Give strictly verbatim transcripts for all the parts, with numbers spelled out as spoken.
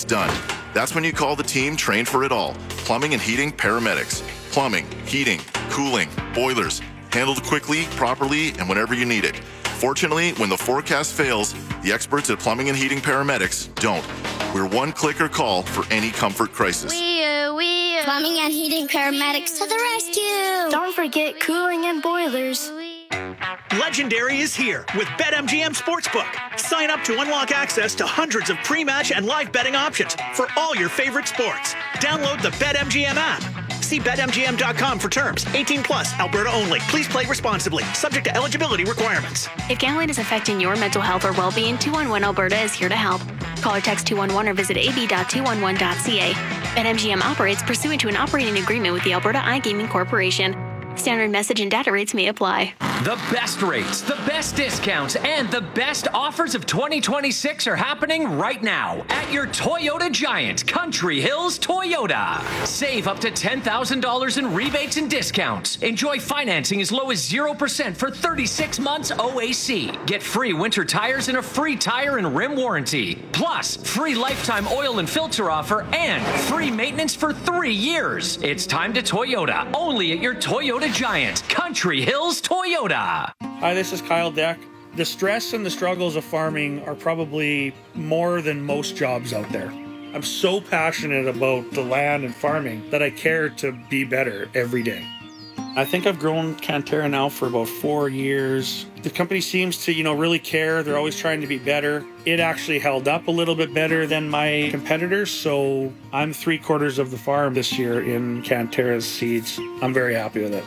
gets done. That's when you call the team trained for it all. Plumbing and heating paramedics. Plumbing, heating, cooling, boilers. Handled quickly, properly, and whenever you need it. Fortunately, when the forecast fails, the experts at Plumbing and Heating Paramedics don't. We're one clicker call for any comfort crisis. Wee-oo, wee-oo. Plumbing and Heating Paramedics to the rescue. Don't forget cooling and boilers. Legendary is here with BetMGM Sportsbook. Sign up to unlock access to hundreds of pre-match and live betting options for all your favorite sports. Download the BetMGM app. See Bet M G M dot com for terms. eighteen plus, Alberta only. Please play responsibly. Subject to eligibility requirements. If gambling is affecting your mental health or well-being, two one one Alberta is here to help. Call or text two one one or visit a b dot two one one dot c a. BetMGM operates pursuant to an operating agreement with the Alberta iGaming Corporation. Standard message and data rates may apply. The best rates, the best discounts, and the best offers of twenty twenty-six are happening right now at your Toyota Giant, Country Hills Toyota. Save up to ten thousand dollars in rebates and discounts. Enjoy financing as low as zero percent for thirty-six months O A C. Get free winter tires and a free tire and rim warranty. Plus, free lifetime oil and filter offer and free maintenance for three years. It's time to Toyota, only at your Toyota Giant, Country Hills Toyota. Hi, this is Kyle Deck. The stress and the struggles of farming are probably more than most jobs out there. I'm so passionate about the land and farming that I care to be better every day. I think I've grown Cantera now for about four years. The company seems to, you know, really care. They're always trying to be better. It actually held up a little bit better than my competitors, so I'm three quarters of the farm this year in Cantera's seeds. I'm very happy with it.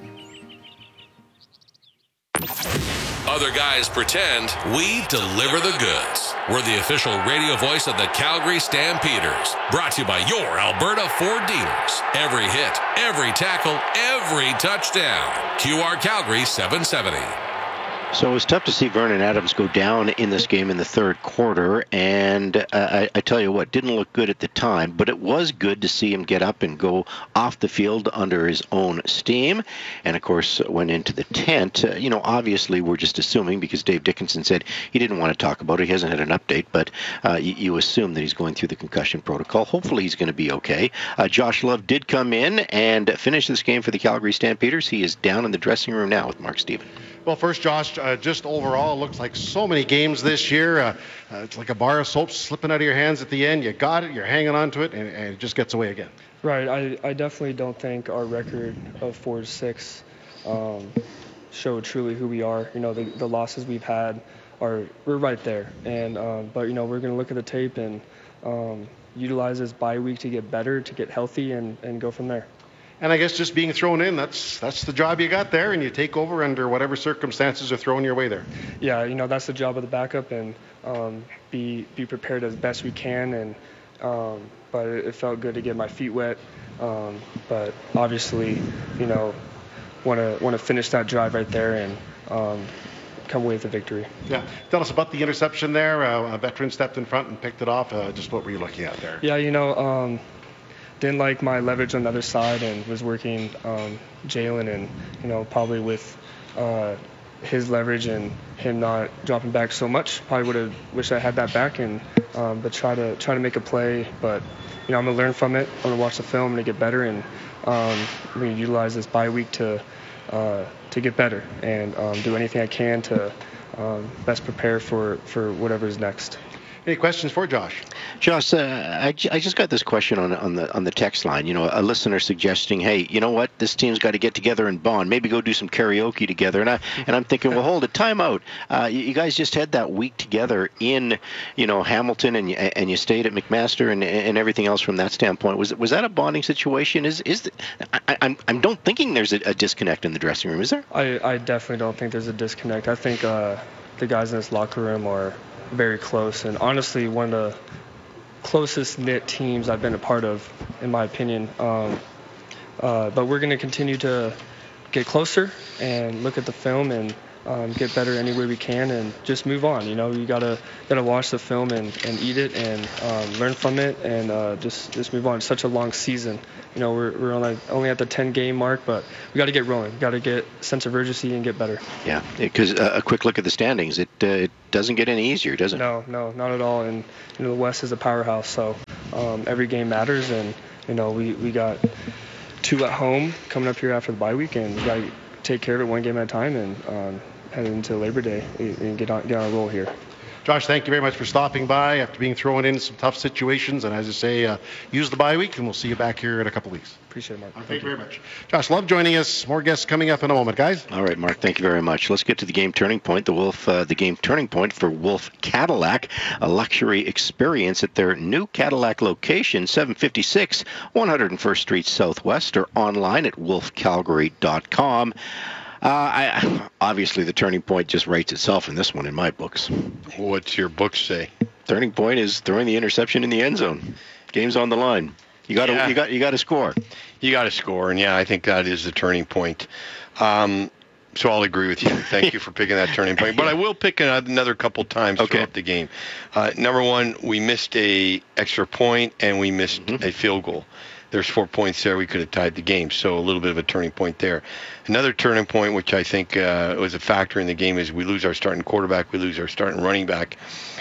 Other guys pretend, we deliver the goods. We're the official radio voice of the Calgary Stampeders. Brought to you by your Alberta Ford dealers. Every hit, every tackle, every touchdown. Q R Calgary seven seventy. So it was tough to see Vernon Adams go down in this game in the third quarter, and uh, I, I tell you what, didn't look good at the time, but it was good to see him get up and go off the field under his own steam, and of course went into the tent. Uh, you know, obviously we're just assuming, because Dave Dickinson said he didn't want to talk about it, he hasn't had an update, but uh, you, you assume that he's going through the concussion protocol. Hopefully he's going to be okay. Uh, Josh Love did come in and finish this game for the Calgary Stampeders. He is down in the dressing room now with Mark Stephen. Well, first, Josh, uh, just overall, it looks like so many games this year. Uh, uh, it's like a bar of soap slipping out of your hands at the end. You got it, you're hanging on to it, and, and it just gets away again. Right. I, I definitely don't think our record of four to six um, show truly who we are. You know, the, the losses we've had are we're right there. And um, but you know, we're going to look at the tape and um, utilize this bye week to get better, to get healthy, and, and go from there. And I guess just being thrown in, that's that's the job you got there, and you take over under whatever circumstances are thrown your way there. Yeah, you know, that's the job of the backup, and um, be be prepared as best we can. And um, but it, it felt good to get my feet wet. Um, but obviously, you know, want to want to finish that drive right there and um, come away with the victory. Yeah. Tell us about the interception there. Uh, a veteran stepped in front and picked it off. Uh, just what were you looking at there? Yeah, you know. Um, Didn't like my leverage on the other side and was working um, Jalen, and you know, probably with uh, his leverage and him not dropping back so much, probably would have wished I had that back and um, but try to try to make a play. But you know, I'm gonna learn from it. I'm gonna watch the film and get better, and um, I'm gonna utilize this bye week to uh, to get better and um, do anything I can to um, best prepare for for whatever is next. Any questions for Josh? Josh, uh, I, I just got this question on on the on the text line. You know, a listener suggesting, hey, you know what, this team's got to get together and bond. Maybe go do some karaoke together. And I and I'm thinking, well, hold it, time out. Uh, you, you guys just had that week together in, you know, Hamilton, and you, and you stayed at McMaster and and everything else from that standpoint. Was was that a bonding situation? Is is the, I I'm I'm don't thinking there's a, a disconnect in the dressing room, is there? I I definitely don't think there's a disconnect. I think uh, the guys in this locker room are very close, and honestly one of the closest knit teams I've been a part of, in my opinion. Um, uh, but we're going to continue to get closer and look at the film and um, get better any way we can and just move on. You know, you gotta gotta watch the film and, and eat it and um, learn from it and uh, just just move on. It's such a long season. You know, we're we're only only at the ten game mark, but we got to get rolling. We got to get a sense of urgency and get better. Yeah, because uh, a quick look at the standings, it uh, it doesn't get any easier, does it? No, no, not at all. And you know, the West is a powerhouse, so Um, every game matters, and you know we, we got two at home coming up here after the bye week, and we got to take care of it one game at a time and um, head into Labor Day and get on get on a roll here. Josh, thank you very much for stopping by after being thrown in some tough situations. And as I say, uh, use the bye week, and we'll see you back here in a couple weeks. Appreciate it, Mark. Thank, thank you very much. Josh Love joining us. More guests coming up in a moment, guys. All right, Mark, thank you very much. Let's get to the game turning point. The Wolf, uh, the game turning point for Wolf Cadillac, a luxury experience at their new Cadillac location, seven fifty-six one hundred first Street Southwest, or online at wolf calgary dot com. Uh, I, obviously, the turning point just writes itself in this one in my books. What's your books say? Turning point is throwing the interception in the end zone. Game's on the line. You got to yeah. you got you got to score. You got to score, and yeah, I think that is the turning point. Um, so I'll agree with you. Thank you for picking that turning point. But I will pick another couple times okay. throughout the game. Uh, number one, we missed a extra point and we missed mm-hmm. a field goal. There's four points there. We could have tied the game, so a little bit of a turning point there. Another turning point, which I think uh, was a factor in the game, is we lose our starting quarterback, we lose our starting running back.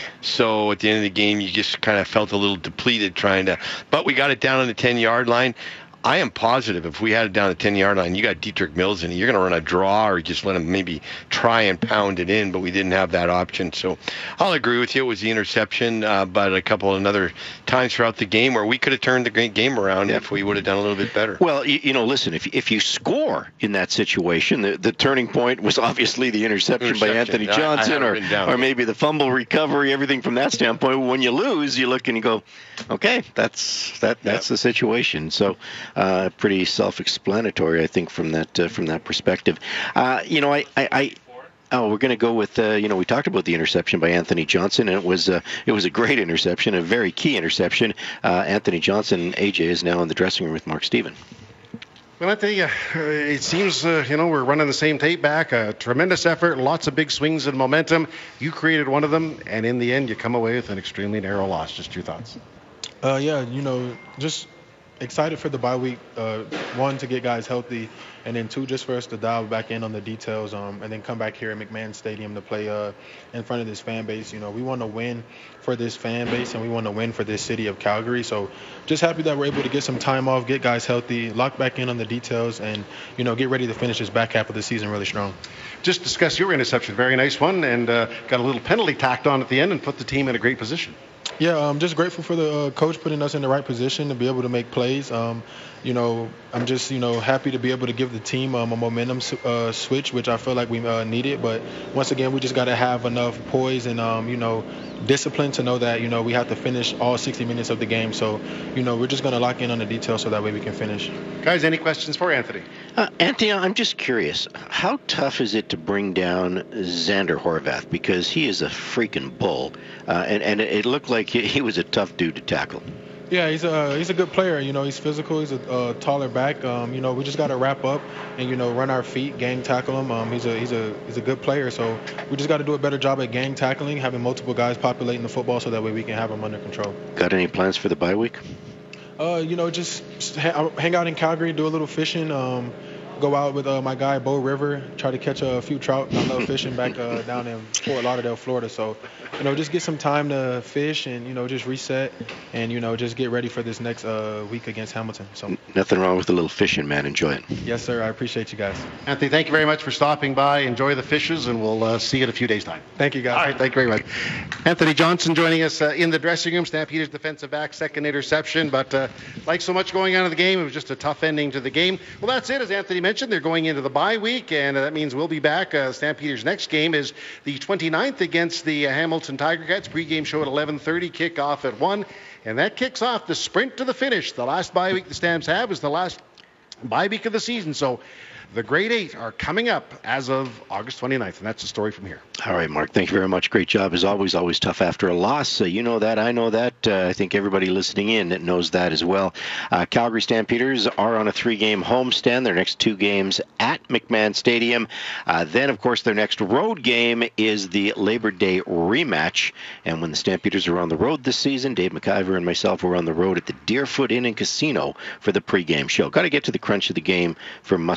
So at the end of the game, you just kind of felt a little depleted trying to, but we got it down on the ten-yard line. I am positive if we had it down the ten-yard line, you got Dietrich Mills in it, you're going to run a draw or just let him maybe try and pound it in, but we didn't have that option. So I'll agree with you. It was the interception, uh, but a couple of other times throughout the game where we could have turned the great game around yeah. if we would have done a little bit better. Well, you, you know, listen, if if you score in that situation, the, the turning point was obviously the interception, interception. by Anthony Johnson I, I or, or maybe the fumble recovery, everything from that standpoint. When you lose, you look and you go, okay, that's that that's yep. the situation. So uh, pretty self-explanatory, I think, from that uh, from that perspective. Uh, you know, I, I, I oh, we're going to go with uh, you know, we talked about the interception by Anthony Johnson, and it was uh, it was a great interception, a very key interception. Uh, Anthony Johnson, A J, is now in the dressing room with Mark Steven. Well, I tell you, it seems, uh, you know, we're running the same tape back. A tremendous effort, lots of big swings and momentum. You created one of them, and in the end, you come away with an extremely narrow loss. Just your thoughts? Uh, yeah, you know, just excited for the bye week. Uh, one, to get guys healthy, and then two, just for us to dial back in on the details, um, and then come back here at McMahon Stadium to play uh, in front of this fan base. You know, we want to win for this fan base, and we want to win for this city of Calgary. So just happy that we're able to get some time off, get guys healthy, lock back in on the details, and, you know, get ready to finish this back half of the season really strong. Just discuss your interception. Very nice one, and uh, got a little penalty tacked on at the end and put the team in a great position. Yeah, I'm just grateful for the uh, coach putting us in the right position to be able to make plays. Um, you know, I'm just, you know, happy to be able to give the team um, a momentum uh, switch, which I feel like we uh, needed. But once again, we just got to have enough poise and, um, you know, discipline to know that, you know, we have to finish all sixty minutes of the game. So, you know, we're just going to lock in on the details so that way we can finish. Guys, any questions for Anthony? Uh, Anthony, I'm just curious. How tough is it to bring down Xander Horvath? Because he is a freaking bull. Uh, and, and it looked like he, he was a tough dude to tackle. Yeah, he's a he's a good player. You know, he's physical. He's a uh, taller back. Um, you know, we just got to wrap up and, you know, run our feet, gang tackle him. Um, he's a he's a he's a good player. So we just got to do a better job at gang tackling, having multiple guys populating the football, so that way we can have him under control. Got any plans for the bye week? Uh, you know, just hang out in Calgary, do a little fishing. Um, go out with uh, my guy Bo River, try to catch a few trout. I love fishing back uh, down in Fort Lauderdale, Florida. So, you know, just get some time to fish and, you know, just reset and, you know, just get ready for this next uh, week against Hamilton. So nothing wrong with a little fishing, man. Enjoy it. Yes, sir. I appreciate you guys. Anthony, thank you very much for stopping by. Enjoy the fishes, and we'll uh, see you in a few days' time. Thank you, guys. All right, thank you very much. Anthony Johnson joining us uh, in the dressing room. Stampeders defensive back, second interception. But uh, like so much going on in the game, it was just a tough ending to the game. Well, that's it. As Anthony mentioned, they're going into the bye week, and uh, that means we'll be back. Uh, Stampeders' next game is the twenty-ninth against the uh, Hamilton Tiger Cats. Pre-game show at eleven thirty, kickoff at one, and that kicks off the sprint to the finish. The last bye week the Stamps have is the last bye week of the season, so the grade eight are coming up as of August twenty-ninth, and that's the story from here. All right, Mark, thank you very much. Great job as always. Always tough after a loss. Uh, you know that. I know that. Uh, I think everybody listening in knows that as well. Uh, Calgary Stampeders are on a three-game homestand. Their next two games at McMahon Stadium. Uh, then, of course, their next road game is the Labor Day rematch. And when the Stampeders are on the road this season, Dave McIver and myself were on the road at the Deerfoot Inn and Casino for the pregame show. Got to get to the crunch of the game for mustard seed.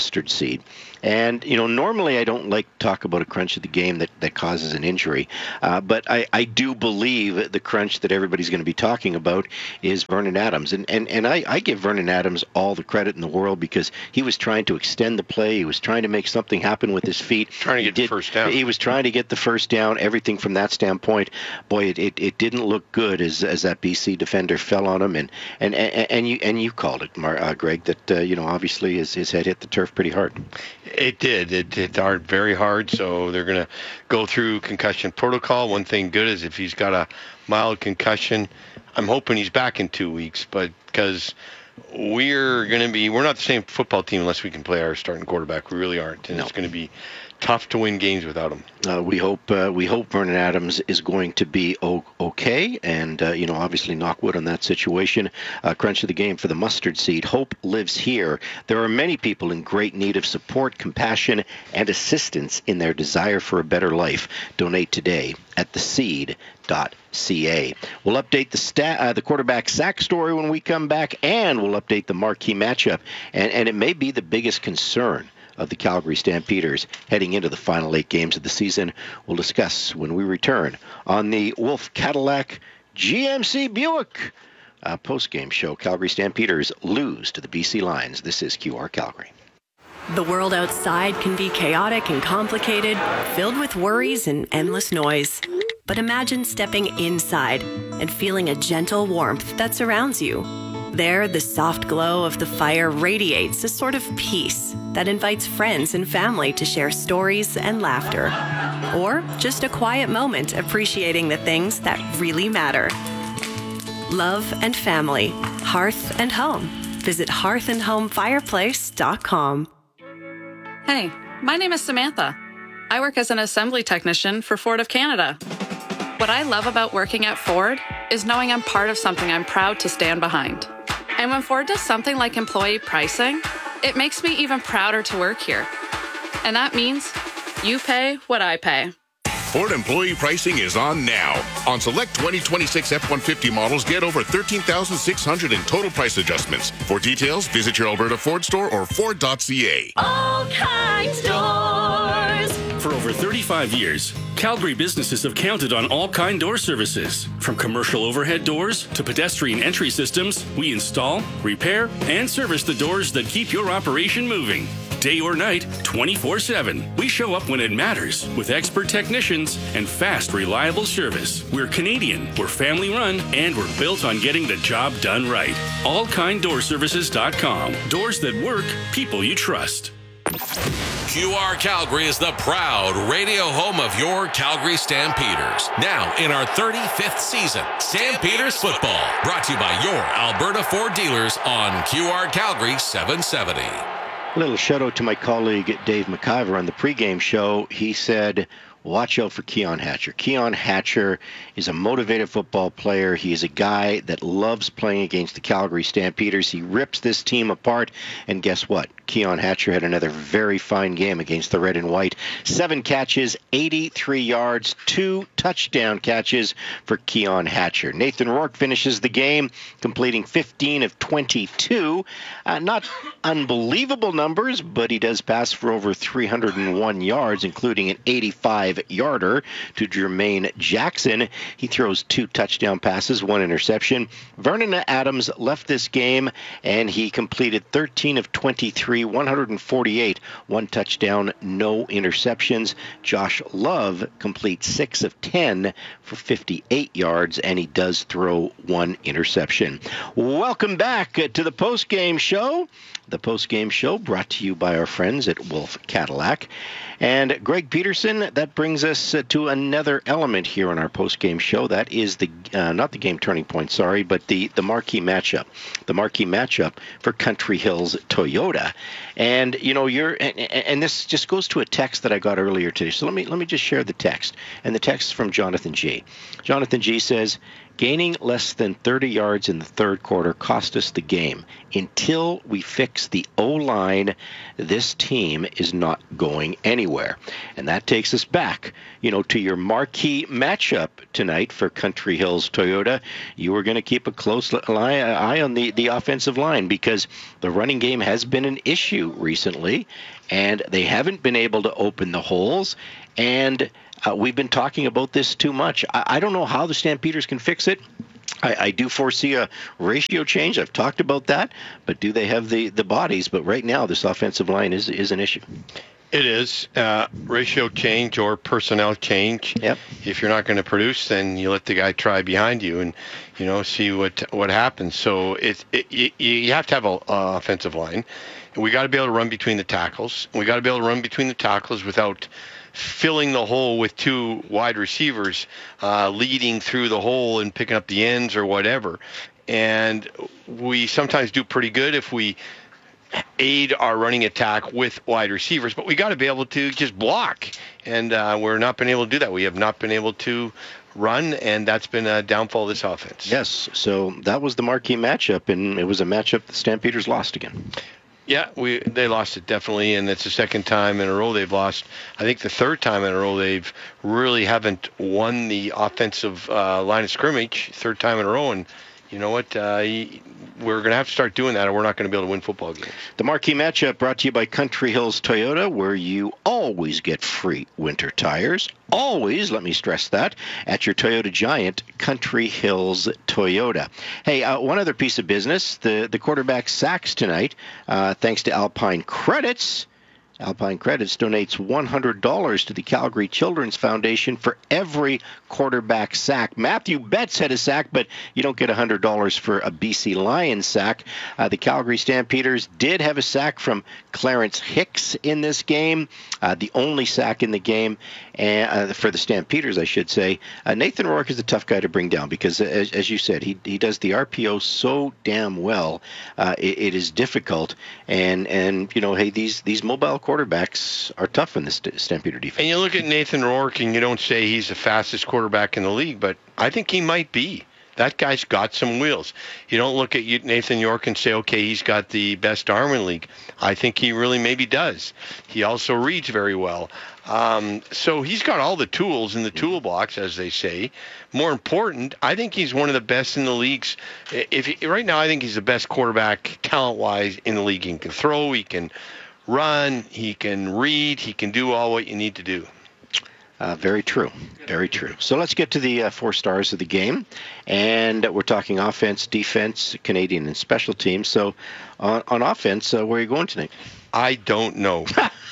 seed. And, you know, normally I don't like to talk about a crunch of the game that, that causes an injury. Uh, but I, I do believe the crunch that everybody's going to be talking about is Vernon Adams. And, and, and I, I give Vernon Adams all the credit in the world because he was trying to extend the play. He was trying to make something happen with his feet. Trying to get did, the first down. He was trying to get the first down, everything from that standpoint. Boy, it, it, it didn't look good as as that B C defender fell on him. And and, and, and you and you called it, Mar, uh, Greg, that, uh, you know, obviously his, his head hit the turf pretty hard. It did. It hit hard, very hard. So they're going to go through concussion protocol. One thing good is if he's got a mild concussion, I'm hoping he's back in two weeks. But because we're going to be, we're not the same football team unless we can play our starting quarterback. We really aren't. And no. It's going to be tough to win games without him. Uh, we hope uh, we hope Vernon Adams is going to be o- okay, and uh, you know, obviously knock wood on that situation. Uh, crunch of the game for the mustard seed. Hope lives here. There are many people in great need of support, compassion, and assistance in their desire for a better life. Donate today at the seed dot c a. We'll update the stat, uh, the quarterback sack story when we come back, and we'll update the marquee matchup, and and it may be the biggest concern of the Calgary Stampeders heading into the final eight games of the season. We'll discuss when we return on the Wolf Cadillac G M C Buick uh, post-game show. Calgary Stampeders lose to the B C Lions. This is Q R Calgary. The world outside can be chaotic and complicated, filled with worries and endless noise. But imagine stepping inside and feeling a gentle warmth that surrounds you. There, the soft glow of the fire radiates a sort of peace that invites friends and family to share stories and laughter. Or just a quiet moment appreciating the things that really matter. Love and family, hearth and home. Visit hearth and home fireplace dot com. Hey, my name is Samantha. I work as an assembly technician for Ford of Canada. What I love about working at Ford is knowing I'm part of something I'm proud to stand behind. And when Ford does something like employee pricing, it makes me even prouder to work here. And that means you pay what I pay. Ford employee pricing is on now. On select twenty twenty-six F one fifty models, get over thirteen thousand six hundred in total price adjustments. For details, visit your Alberta Ford store or Ford dot c a. All Kinds Doors. For over thirty-five years, Calgary businesses have counted on All Kind Door services. From commercial overhead doors to pedestrian entry systems, we install, repair, and service the doors that keep your operation moving. Day or night, twenty-four seven. We show up when it matters with expert technicians and fast, reliable service. We're Canadian, we're family run, and we're built on getting the job done right. all kind door services dot com. Doors that work, people you trust. Q R Calgary is the proud radio home of your Calgary Stampeders. Now in our thirty-fifth season, Stampeders football, brought to you by your Alberta Ford dealers on Q R Calgary seven seventy. A little shout out to my colleague Dave McIver on the pregame show. He said, watch out for Keon Hatcher. Keon Hatcher is a motivated football player. He is a guy that loves playing against the Calgary Stampeders. He rips this team apart. And guess what? Keon Hatcher had another very fine game against the red and white. Seven catches, eighty-three yards, two touchdown catches for Keon Hatcher. Nathan Rourke finishes the game, completing fifteen of twenty-two. Uh, not unbelievable numbers, but he does pass for over three hundred one yards, including an eighty-five-yarder to Jermaine Jackson. He throws two touchdown passes, one interception. Vernon Adams left this game, and he completed thirteen of twenty-three, one hundred forty-eight, one touchdown, no interceptions. Josh Love completes six of ten for fifty-eight yards, and he does throw one interception. Welcome back to the post-game show. The post-game show brought to you by our friends at Wolf Cadillac. And Greg Peterson, that brings us uh, to another element here on our post-game show. That is the uh, not the game turning point, sorry, but the, the marquee matchup. The marquee matchup for Country Hills Toyota. And, you know, you're and, and this just goes to a text that I got earlier today. So let me let me just share the text. And the text is from Jonathan G. Jonathan G says, Gaining less than thirty yards in the third quarter cost us the game. Until we fix the O-line, this team is not going anywhere. And that takes us back, you know, to your marquee matchup tonight for Country Hills Toyota. You were going to keep a close eye on the, the offensive line because the running game has been an issue recently, and they haven't been able to open the holes. And uh, we've been talking about this too much. I, I don't know how the Stampeders can fix it. I, I do foresee a ratio change. I've talked about that. But do they have the, the bodies? But right now, this offensive line is is an issue. It is. Uh, ratio change or personnel change. Yep. If you're not going to produce, then you let the guy try behind you and, you know, see what what happens. So it, it you, you have to have an offensive line. We got to be able to run between the tackles. We got to be able to run between the tackles without filling the hole with two wide receivers uh, leading through the hole and picking up the ends or whatever. And we sometimes do pretty good if we aid our running attack with wide receivers, but we got to be able to just block. And uh, we're not been able to do that. We have not been able to run, and that's been a downfall of this offense. Yes, so that was the marquee matchup, and it was a matchup the Stampeders lost again. Yeah, we they lost it definitely, and it's the second time in a row they've lost. I think the third time in a row they've really haven't won the offensive uh, line of scrimmage. Third time in a row, and you know what? Uh, we're going to have to start doing that, or we're not going to be able to win football games. The marquee matchup brought to you by Country Hills Toyota, where you always get free winter tires. Always, let me stress that, at your Toyota Giant, Country Hills Toyota. Hey, uh, one other piece of business, the, the quarterback sacks tonight, uh, thanks to Alpine Credits. Alpine Credits donates one hundred dollars to the Calgary Children's Foundation for every quarterback sack. Matthew Betts had a sack, but you don't get one hundred dollars for a B C Lions sack. Uh, the Calgary Stampeders did have a sack from Clarence Hicks in this game, uh, the only sack in the game and, uh, for the Stampeders, I should say. Uh, Nathan Rourke is a tough guy to bring down because, as, as you said, he he does the R P O so damn well. Uh, it, it is difficult, and and you know, hey, these these mobile quarterbacks are tough in this Stampeder defense. And you look at Nathan Rourke, and you don't say he's the fastest quarterback in the league, but I think he might be. That guy's got some wheels. You don't look at Nathan Rourke and say, okay, he's got the best arm in the league. I think he really maybe does. He also reads very well. Um, so he's got all the tools in the toolbox, as they say. More important, I think he's one of the best in the leagues. If he, right now, I think he's the best quarterback talent-wise in the league. He can throw, he can run, he can read, he can do all what you need to do. Uh, very true. Very true. So let's get to the uh, four stars of the game. And uh, we're talking offense, defense, Canadian, and special teams. So on, on offense, uh, where are you going tonight? I don't know.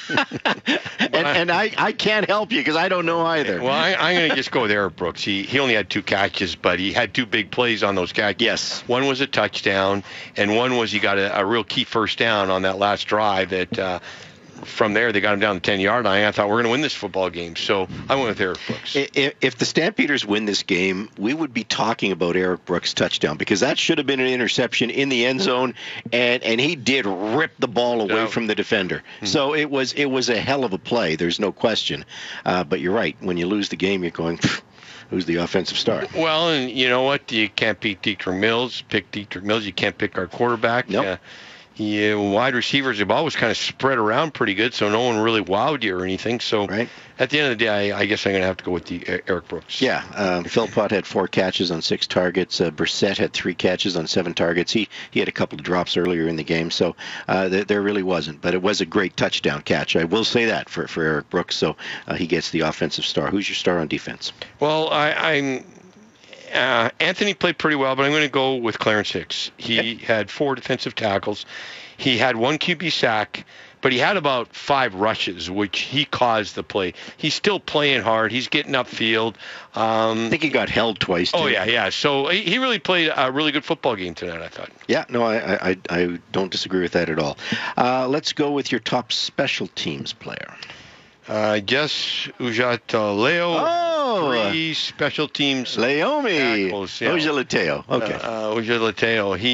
and and I, I can't help you because I don't know either. Well, I, I'm going to just go with Eric Brooks. He he only had two catches, but he had two big plays on those catches. Yes. One was a touchdown, and one was he got a, a real key first down on that last drive that uh, from there they got him down the ten-yard line. I thought we're going to win this football game, so I went with Eric Brooks. If, if the Stampeders win this game, we would be talking about Eric Brooks' touchdown because that should have been an interception in the end zone, and, and he did rip the ball away yeah. from the defender. Mm-hmm. So it was it was a hell of a play. There's no question. Uh, but you're right. When you lose the game, you're going, who's the offensive star? Well, and you know what? You can't beat Dietrich Mills. Pick Dietrich Mills. You can't pick our quarterback. Nope. Uh, Yeah, wide receivers have always kind of spread around pretty good, so no one really wowed you or anything. So right. At the end of the day, I, I guess I'm going to have to go with the uh, Eric Brooks. Yeah, um, Philpott had four catches on six targets. Uh, Brissett had three catches on seven targets. He he had a couple of drops earlier in the game, so uh, th- there really wasn't. But it was a great touchdown catch. I will say that for, for Eric Brooks, so uh, he gets the offensive star. Who's your star on defense? Well, I, I'm... Uh, Anthony played pretty well, but I'm going to go with Clarence Hicks. He okay. had four defensive tackles. He had one Q B sack, but he had about five rushes, which he caused the play. He's still playing hard. He's getting upfield. Um, I think he got held twice, too. Oh, yeah, yeah. So he really played a really good football game tonight, I thought. Yeah, no, I I, I don't disagree with that at all. Uh, let's go with your top special teams player. Uh, Jess Ujataleo, oh, three special teams Leomi tackles. Yeah. Ujalateo. Okay. Uh, uh, Ujalateo. He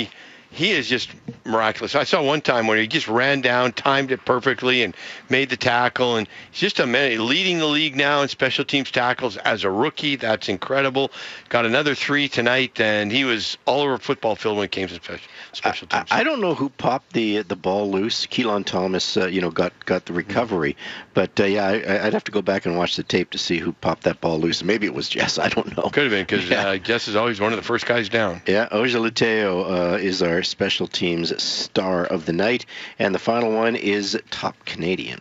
he is just miraculous. I saw one time where he just ran down, timed it perfectly, and made the tackle. And he's just a man leading the league now in special teams tackles as a rookie. That's incredible. Got another three tonight, and he was all over football field when it came to special, special teams. I, I don't know who popped the the ball loose. Keelan Thomas, uh, you know, got got the recovery. But uh, yeah, I, I'd have to go back and watch the tape to see who popped that ball loose. Maybe it was Jess. I don't know. Could have been because yeah. uh, Jess is always one of the first guys down. Yeah, Oja Luteo uh, is our special teams star of the night, and the final one is top Canadian.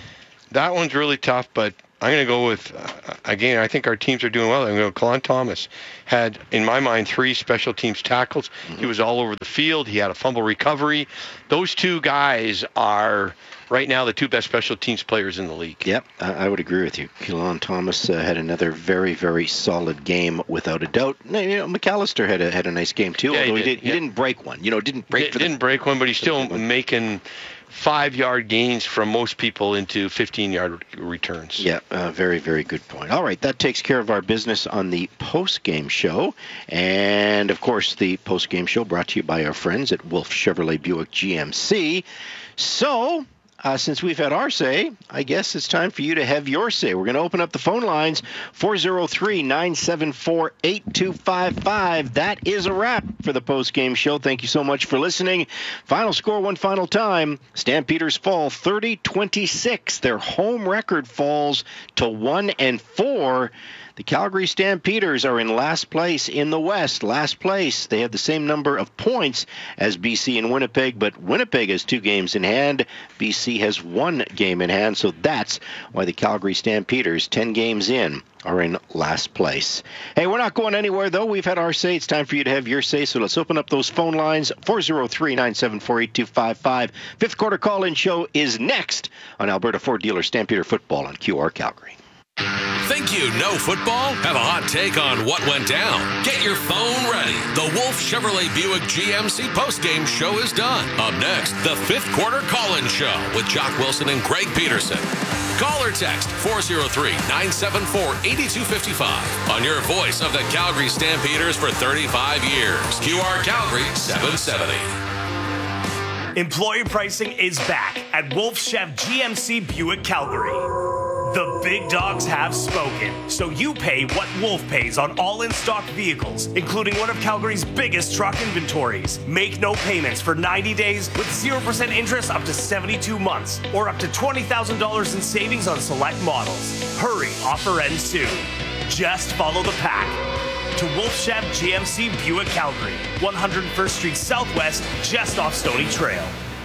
That one's really tough, but I'm going to go with, uh, again, I think our teams are doing well. I'm going to go Keelan Thomas. Had, in my mind, three special teams tackles. Mm-hmm. He was all over the field. He had a fumble recovery. Those two guys are, right now, the two best special teams players in the league. Yep, I would agree with you. Keelan Thomas uh, had another very, very solid game, without a doubt. You know, McAllister had a had a nice game, too, yeah, although he, he, did, did, he yeah. didn't break one. You know, didn't break He for didn't the, break one, but he's still making five-yard gains from most people into fifteen-yard returns. Yeah, uh, very, very good point. All right, that takes care of our business on the post-game show. And, of course, the post-game show brought to you by our friends at Wolf Chevrolet Buick G M C. So, uh, since we've had our say, I guess it's time for you to have your say. We're going to open up the phone lines, four oh three, nine seven four, eight two five five. That is a wrap for the post-game show. Thank you so much for listening. Final score one final time. Stampeders fall thirty twenty-six. Their home record falls to one and four. The Calgary Stampeders are in last place in the West. Last place. They have the same number of points as B C and Winnipeg, but Winnipeg has two games in hand. B C has one game in hand, so that's why the Calgary Stampeders, ten games in, are in last place. Hey, we're not going anywhere, though. We've had our say. It's time for you to have your say, so let's open up those phone lines. four oh three, nine seven four, eight two five five. Fifth quarter call-in show is next on Alberta Ford Dealer Stampeder Football on Q R Calgary. Think you know football? Have a hot take on what went down? Get your phone ready. The Wolf Chevrolet Buick G M C postgame show is done. Up next, the fifth quarter call-in show with Jock Wilson and Greg Peterson. Call or text four oh three, nine seven four, eight two five five on your voice of the Calgary Stampeders for thirty-five years. Q R Calgary seven seventy. Employer pricing is back at Wolf Chev G M C Buick Calgary. The big dogs have spoken, so you pay what Wolf pays on all in-stock vehicles, including one of Calgary's biggest truck inventories. Make no payments for ninety days with zero percent interest up to seventy-two months, or up to twenty thousand dollars in savings on select models. Hurry, offer ends soon. Just follow the pack. To Wolf Chev G M C Buick Calgary, one hundred first Street Southwest, just off Stony Trail.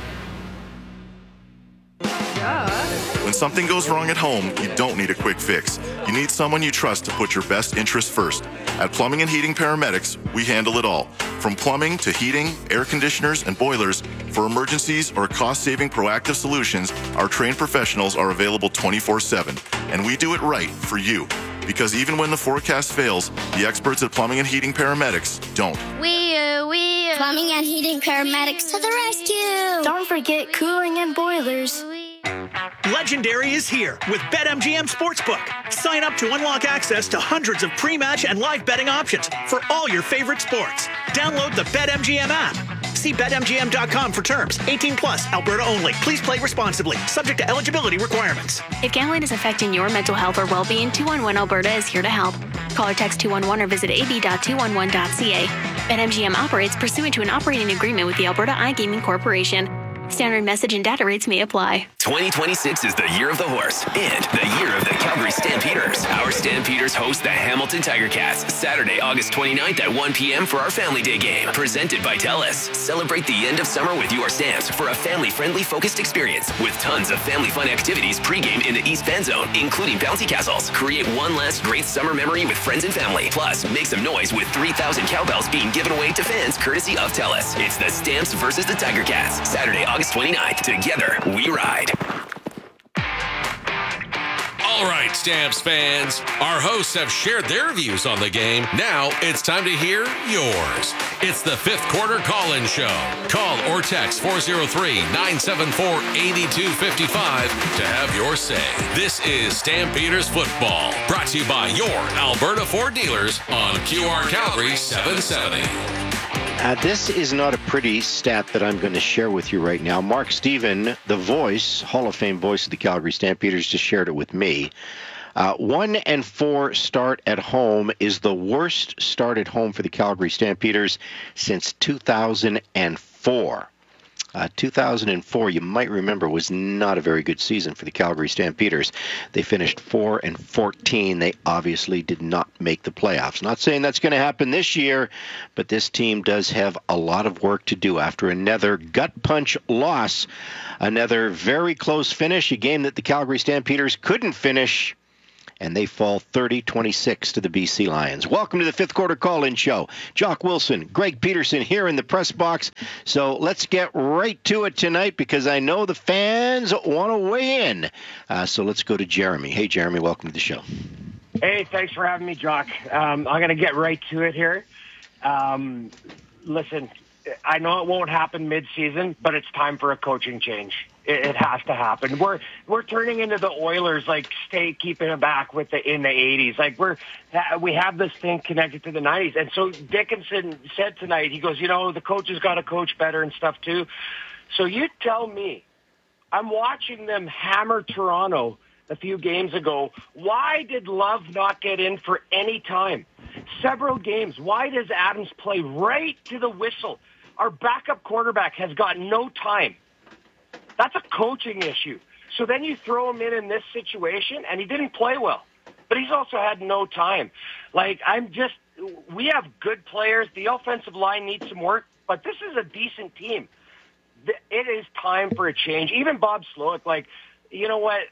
When something goes wrong at home, you don't need a quick fix. You need someone you trust to put your best interests first. At Plumbing and Heating Paramedics, we handle it all. From plumbing to heating, air conditioners, and boilers, for emergencies or cost-saving proactive solutions, our trained professionals are available twenty-four seven. And we do it right for you. Because even when the forecast fails, the experts at Plumbing and Heating Paramedics don't. We, uh, we, uh, Plumbing and Heating Paramedics to the rescue. Don't forget cooling and boilers. Legendary is here with BetMGM Sportsbook. Sign up to unlock access to hundreds of pre-match and live betting options for all your favorite sports. Download the BetMGM app. See Bet M G M dot com for terms. eighteen plus, Alberta only. Please play responsibly. Subject to eligibility requirements. If gambling is affecting your mental health or well-being, two one one Alberta is here to help. Call or text two one one or visit a b dot two one one dot c a. BetMGM operates pursuant to an operating agreement with the Alberta iGaming Corporation. Standard message and data rates may apply. twenty twenty-six is the year of the horse and the year of the Calgary Stampeders. Our Stampeders host the Hamilton Tiger Cats Saturday, August twenty-ninth at one p.m. for our Family Day game. Presented by TELUS. Celebrate the end of summer with your Stamps for a family-friendly focused experience with tons of family fun activities pregame in the East Fan Zone, including bouncy castles. Create one last great summer memory with friends and family. Plus, make some noise with three thousand cowbells being given away to fans courtesy of TELUS. It's the Stamps versus the Tiger Cats. Saturday, August twenty-ninth. Together, we ride. All right, Stamps fans. Our hosts have shared their views on the game. Now it's time to hear yours. It's the fifth quarter call-in show. Call or text four oh three, nine seven four, eight two five five to have your say. This is Stampeders Football, brought to you by your Alberta Ford dealers on Q R Calgary seven seventy. Uh, this is not a pretty stat that I'm going to share with you right now. Mark Steven, the voice, Hall of Fame voice of the Calgary Stampeders, just shared it with me. Uh, one and four start at home is the worst start at home for the Calgary Stampeders since two thousand four. Uh, two thousand four, you might remember, was not a very good season for the Calgary Stampeders. They finished four and fourteen. They obviously did not make the playoffs. Not saying that's going to happen this year, but this team does have a lot of work to do after another gut punch loss, another very close finish, a game that the Calgary Stampeders couldn't finish, and they fall thirty twenty-six to the B C Lions. Welcome to the fifth quarter call-in show. Jock Wilson, Greg Peterson here in the press box. So let's get right to it tonight because I know the fans want to weigh in. Uh, so let's go to Jeremy. Hey, Jeremy, welcome to the show. Hey, thanks for having me, Jock. Um, I'm going to get right to it here. Um, listen, I know it won't happen mid-season, but it's time for a coaching change. It, it has to happen. We're we're turning into the Oilers, like stay keeping it back with the in the eighties. Like we're we have this thing connected to the nineties. And so Dickinson said tonight, he goes, you know, the coach has got to coach better and stuff too. So you tell me, I'm watching them hammer Toronto a few games ago. Why did Love not get in for any time? Several games. Why does Adams play right to the whistle? Our backup quarterback has got no time. That's a coaching issue. So then you throw him in in this situation, and he didn't play well. But he's also had no time. Like, I'm just, we have good players. The offensive line needs some work, but this is a decent team. It is time for a change. Even Bob Slowick, like, you know what?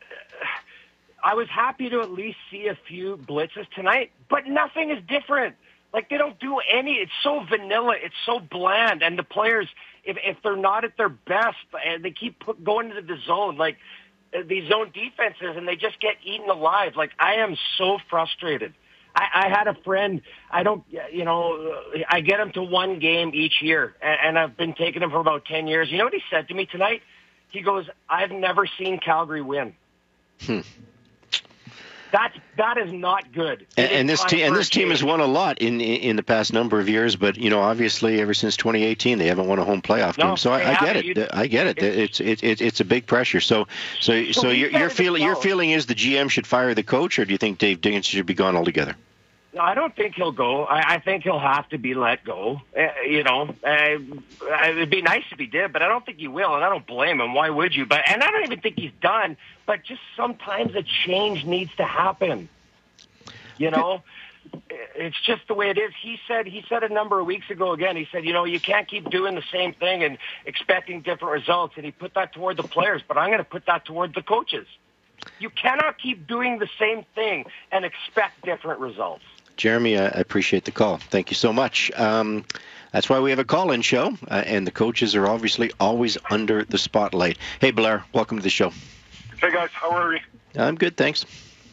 I was happy to at least see a few blitzes tonight, but nothing is different. Like, they don't do any. It's so vanilla. It's so bland. And the players, if if they're not at their best, and they keep put, going into the zone, like these zone defenses, and they just get eaten alive. Like, I am so frustrated. I, I had a friend, I don't, you know, I get him to one game each year, and, and I've been taking him for about ten years. You know what he said to me tonight? He goes, I've never seen Calgary win. Hmm. That's that is not good. And, and this team and this team has won a lot in, in in the past number of years, but you know, obviously, ever since twenty eighteen, they haven't won a home playoff no, game. So I, I get it. You, I get it. It's it's it's it's a big pressure. So so so, so your your feeling your feeling is the G M should fire the coach, or do you think Dave Dickinson should be gone altogether? No, I don't think he'll go. I, I think he'll have to be let go. Uh, you know, uh, it'd be nice if he did, but I don't think he will, and I don't blame him. Why would you? But and I don't even think he's done. But just sometimes a change needs to happen. You know, it's just the way it is. He said he said a number of weeks ago again, he said, you know, you can't keep doing the same thing and expecting different results. And he put that toward the players, but I'm going to put that toward the coaches. You cannot keep doing the same thing and expect different results. Jeremy, I appreciate the call. Thank you so much. Um, that's why we have a call-in show, uh, and the coaches are obviously always under the spotlight. Hey, Blair, welcome to the show. Hey, guys. How are we? I'm good, thanks.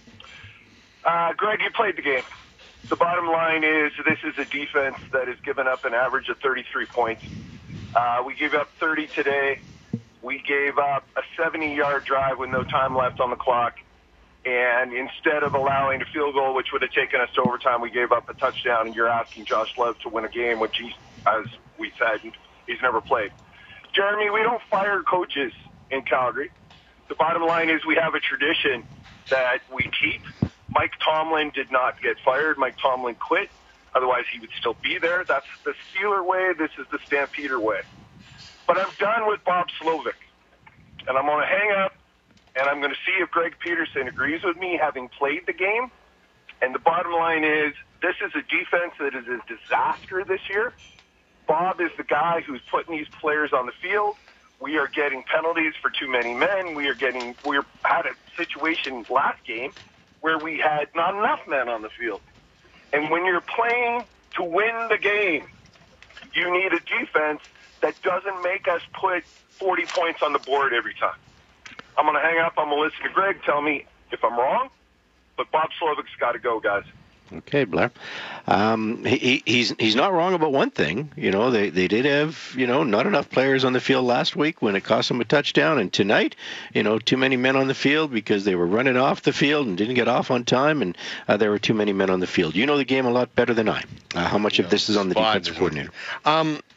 Uh, Greg, you played the game. The bottom line is this is a defense that has given up an average of thirty-three points. Uh, we gave up thirty today. We gave up a seventy-yard drive with no time left on the clock. And instead of allowing a field goal, which would have taken us to overtime, we gave up a touchdown. And you're asking Josh Love to win a game, which, he, as we said, he's never played. Jeremy, we don't fire coaches in Calgary. The bottom line is we have a tradition that we keep. Mike Tomlin did not get fired. Mike Tomlin quit. Otherwise, he would still be there. That's the Steeler way. This is the Stampeder way. But I'm done with Bob Slowick. And I'm going to hang up, and I'm going to see if Greg Peterson agrees with me, having played the game. And the bottom line is this is a defense that is a disaster this year. Bob is the guy who's putting these players on the field. We are getting penalties for too many men. We are getting we had a situation last game where we had not enough men on the field. And when you're playing to win the game, you need a defense that doesn't make us put forty points on the board every time. I'm going to hang up. I'm going to listen to Greg tell me if I'm wrong. But Bob Slowick's got to go, guys. Okay, Blair. Um, he, he's he's not wrong about one thing. You know, they, they did have, you know, not enough players on the field last week when it cost them a touchdown. And tonight, you know, too many men on the field because they were running off the field and didn't get off on time. And uh, there were too many men on the field. You know the game a lot better than I. Uh, how much of this is on the defensive coordinator? Um,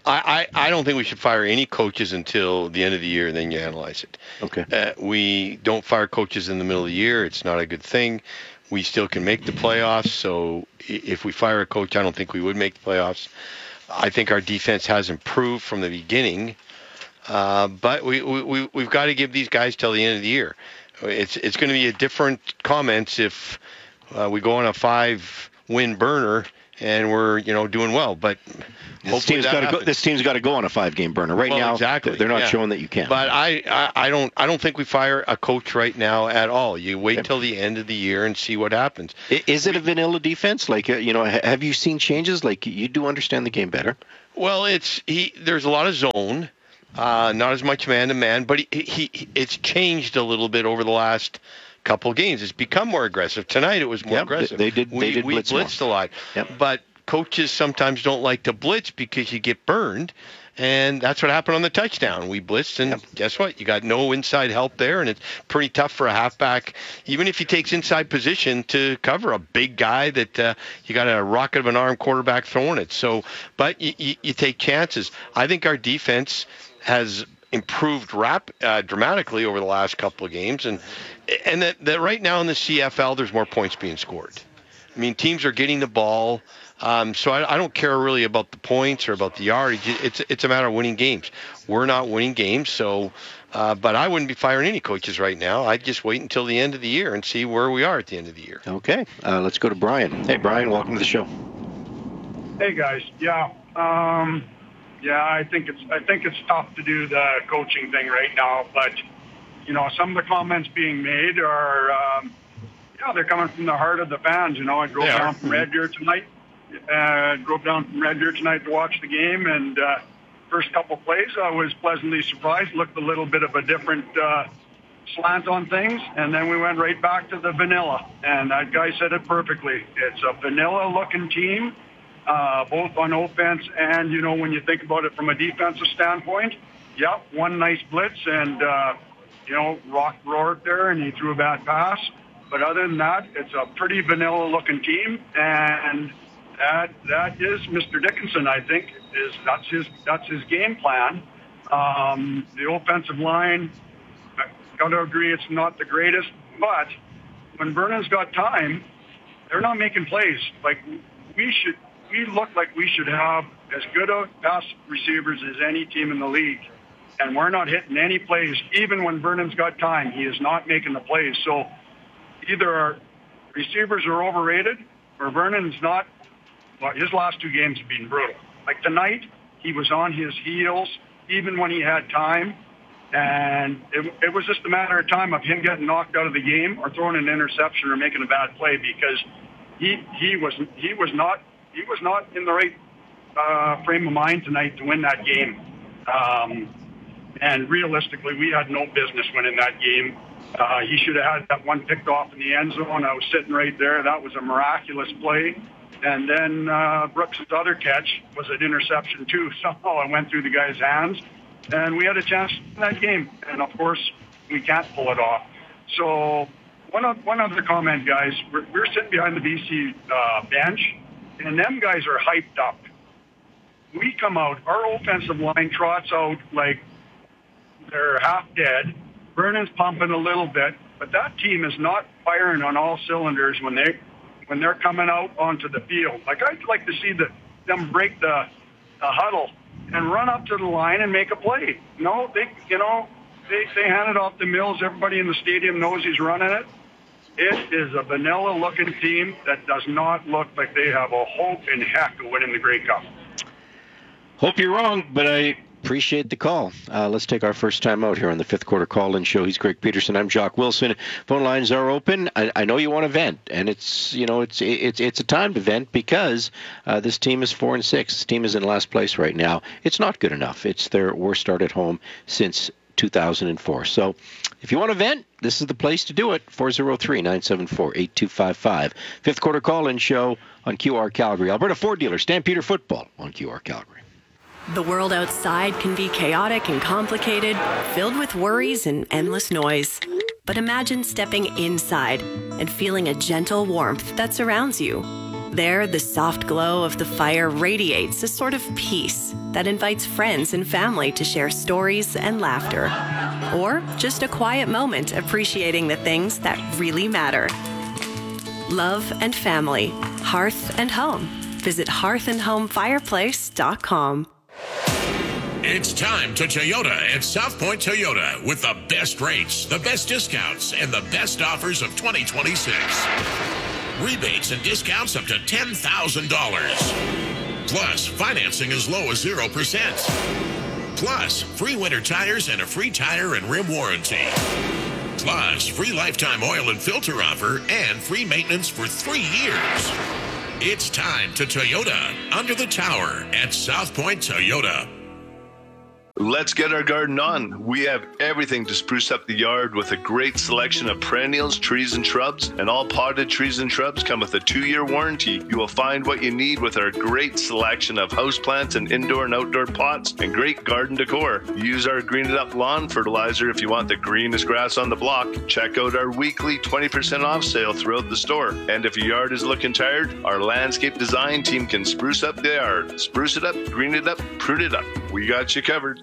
I, I, I don't think we should fire any coaches until the end of the year, and then you analyze it. Okay. Uh, we don't fire coaches in the middle of the year. It's not a good thing. We still can make the playoffs, so if we fire a coach, I don't think we would make the playoffs. I think our defense has improved from the beginning, uh, but we, we, we've got to give these guys till the end of the year. It's it's going to be a different comments if uh, we go on a five-win burner and we're, you know, doing well, but this team's got to go. This team's got to go on a five-game burner right well, now. Exactly, they're not yeah. showing that you can. But I, I, I don't, I don't think we fire a coach right now at all. You wait okay. till the end of the year and see what happens. Is it a vanilla defense? Like, you know, have you seen changes? Like, you do understand the game better. Well, it's he. There's a lot of zone, uh, not as much man to man, but he, he, he, it's changed a little bit over the last couple games. It's become more aggressive. Tonight it was more yep, aggressive. They did. They we, did we blitz blitzed more. a lot, yep. but coaches sometimes don't like to blitz because you get burned, and that's what happened on the touchdown. We blitzed, and yep. guess what? You got no inside help there, and it's pretty tough for a halfback, even if he takes inside position, to cover a big guy that uh, you got a rocket of an arm quarterback throwing it. So, but you, you, you take chances. I think our defense has improved rap uh, dramatically over the last couple of games, and and that, that right now in the C F L there's more points being scored. I mean, teams are getting the ball, um, so I, I don't care really about the points or about the yardage. It's it's a matter of winning games. We're not winning games, so uh, but I wouldn't be firing any coaches right now. I'd just wait until the end of the year and see where we are at the end of the year. Okay, uh, let's go to Brian. Hey, Brian, welcome to the show. Hey guys, yeah. Um, Yeah, I think it's I think it's tough to do the coaching thing right now, but you know, some of the comments being made are, um, yeah, they're coming from the heart of the fans. You know, I drove down from Red Deer tonight. Uh, drove down from Red Deer tonight to watch the game, and uh, first couple plays, I was pleasantly surprised. Looked a little bit of a different uh, slant on things, and then we went right back to the vanilla. And that guy said it perfectly. It's a vanilla-looking team. Uh, both on offense and, you know, when you think about it from a defensive standpoint, yeah, one nice blitz and, uh, you know, Rock roared there and he threw a bad pass. But other than that, it's a pretty vanilla-looking team, and that that is Mister Dickinson, I think, is that's his that's his game plan. Um, the offensive line, I got to agree, it's not the greatest, but when Vernon's got time, they're not making plays. Like, we should. We look like we should have as good a pass receivers as any team in the league, and we're not hitting any plays. Even when Vernon's got time, he is not making the plays. So either our receivers are overrated or Vernon's not. Well, his last two games have been brutal. Like tonight, he was on his heels even when he had time, and it, it was just a matter of time of him getting knocked out of the game or throwing an interception or making a bad play, because he he was he was not. He was not in the right uh, frame of mind tonight to win that game. Um, and realistically, we had no business winning that game. Uh, he should have had that one picked off in the end zone. I was sitting right there. That was a miraculous play. And then uh, Brooks' other catch was an interception, too. Somehow it went through the guy's hands. And we had a chance in that game. And, of course, we can't pull it off. So one, one other comment, guys. We're, we're sitting behind the B C uh, bench. And them guys are hyped up. We come out, our offensive line trots out like they're half dead. Vernon's pumping a little bit, but that team is not firing on all cylinders when they when they're coming out onto the field. Like, I'd like to see the, them break the, the huddle and run up to the line and make a play. No, they you know they they hand it off to Mills. Everybody in the stadium knows he's running it. It is a vanilla-looking team that does not look like they have a hope in heck of winning the Grey Cup. Hope you're wrong, but I appreciate the call. Uh, let's take our first time out here on the fifth quarter call-in show. He's Greg Peterson. I'm Jock Wilson. Phone lines are open. I, I know you want to vent, and it's you know it's it's it's a time to vent because uh, this team is four and six. This team is in last place right now. It's not good enough. It's their worst start at home since two thousand four. So if you want to vent, this is the place to do it. four oh three, nine seven four, eight two five five. Fifth quarter call-in show on Q R Calgary. Alberta Ford dealer, Stampeder Football on Q R Calgary. The world outside can be chaotic and complicated, filled with worries and endless noise. But imagine stepping inside and feeling a gentle warmth that surrounds you. There, the soft glow of the fire radiates a sort of peace that invites friends and family to share stories and laughter. Or just a quiet moment appreciating the things that really matter. Love and family, hearth and home. Visit hearth and home fireplace dot com. It's time to Toyota at South Point Toyota with the best rates, the best discounts, and the best offers of twenty twenty-six. Rebates and discounts up to ten thousand dollars. Plus, financing as low as zero percent. Plus, free winter tires and a free tire and rim warranty. Plus, free lifetime oil and filter offer and free maintenance for three years. It's time to Toyota under the tower at South Point Toyota. Let's get our garden on. We have everything to spruce up the yard with a great selection of perennials, trees, and shrubs. And all potted trees and shrubs come with a two-year warranty. You will find what you need with our great selection of houseplants and indoor and outdoor pots and great garden decor. Use our Green It Up lawn fertilizer if you want the greenest grass on the block. Check out our weekly twenty percent off sale throughout the store. And if your yard is looking tired, our landscape design team can spruce up the yard. Spruce it up, green it up, prune it up. We got you covered.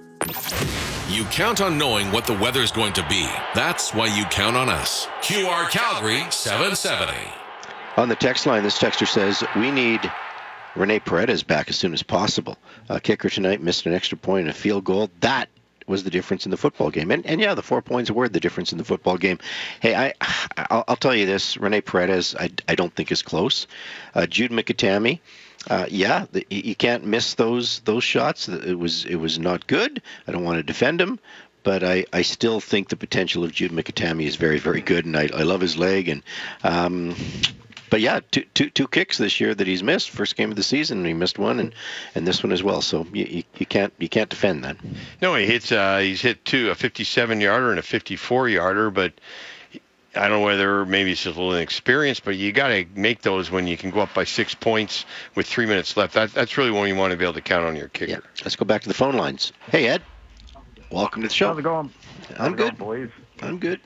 You count on knowing what the weather's going to be. That's why you count on us. Q R Calgary seven seventy. On the text line, this texter says, we need Rene Paredes back as soon as possible. Uh, kicker tonight missed an extra point and a field goal. That was the difference in the football game. And, and yeah, the four points were the difference in the football game. Hey, I, I'll, I'll tell you this. Rene Paredes, I, I don't think is close. Uh, Jude Mikitami, Uh, yeah, the, you can't miss those those shots. It was it was not good. I don't want to defend him, but I, I still think the potential of Jude Mikitami is very, very good, and I, I love his leg. And um, but yeah, two, two two kicks this year that he's missed. First game of the season, and he missed one, and, and this one as well. So you, you, you can't you can't defend that. No, he hits uh, he's hit two, a fifty-seven yarder and a fifty-four yarder, but I don't know whether maybe it's just a little inexperienced, but you got to make those when you can go up by six points with three minutes left. That, that's really when you want to be able to count on your kicker. Yeah. Let's go back to the phone lines. Hey, Ed. Welcome to the show. How's it going? How's I'm it good. Going, boys? I'm good.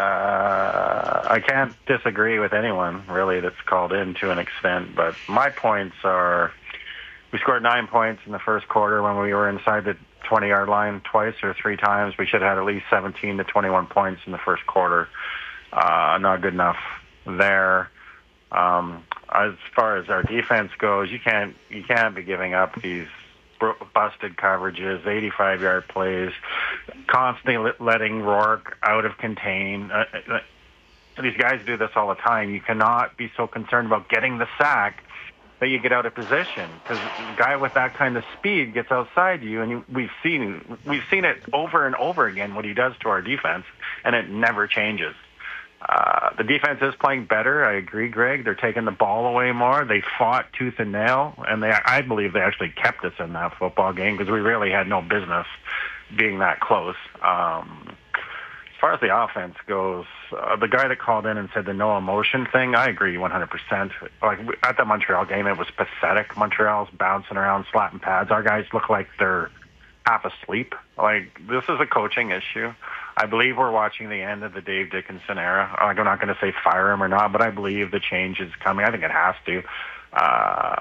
Uh, I can't disagree with anyone, really, that's called in to an extent, but my points are we scored nine points in the first quarter when we were inside the twenty-yard line twice or three times. We should have had at least seventeen to twenty-one points in the first quarter. Uh, not good enough there. Um, as far as our defense goes, you can't you can't be giving up these busted coverages, eighty-five-yard plays, constantly letting Rourke out of contain. Uh, uh, these guys do this all the time. You cannot be so concerned about getting the sack that you get out of position, because a guy with that kind of speed gets outside you, and you, we've seen we've seen it over and over again what he does to our defense, and it never changes. Uh, the defense is playing better. I agree, Greg. They're taking the ball away more. They fought tooth and nail, and they, I believe they actually kept us in that football game because we really had no business being that close. Um, as far as the offense goes, uh, the guy that called in and said the no emotion thing, I agree one hundred percent. Like at the Montreal game, it was pathetic. Montreal's bouncing around, slapping pads. Our guys look like they're half asleep. Like, this is a coaching issue. I believe we're watching the end of the Dave Dickinson era. Like, I'm not going to say fire him or not, but I believe the change is coming. I think it has to. Uh,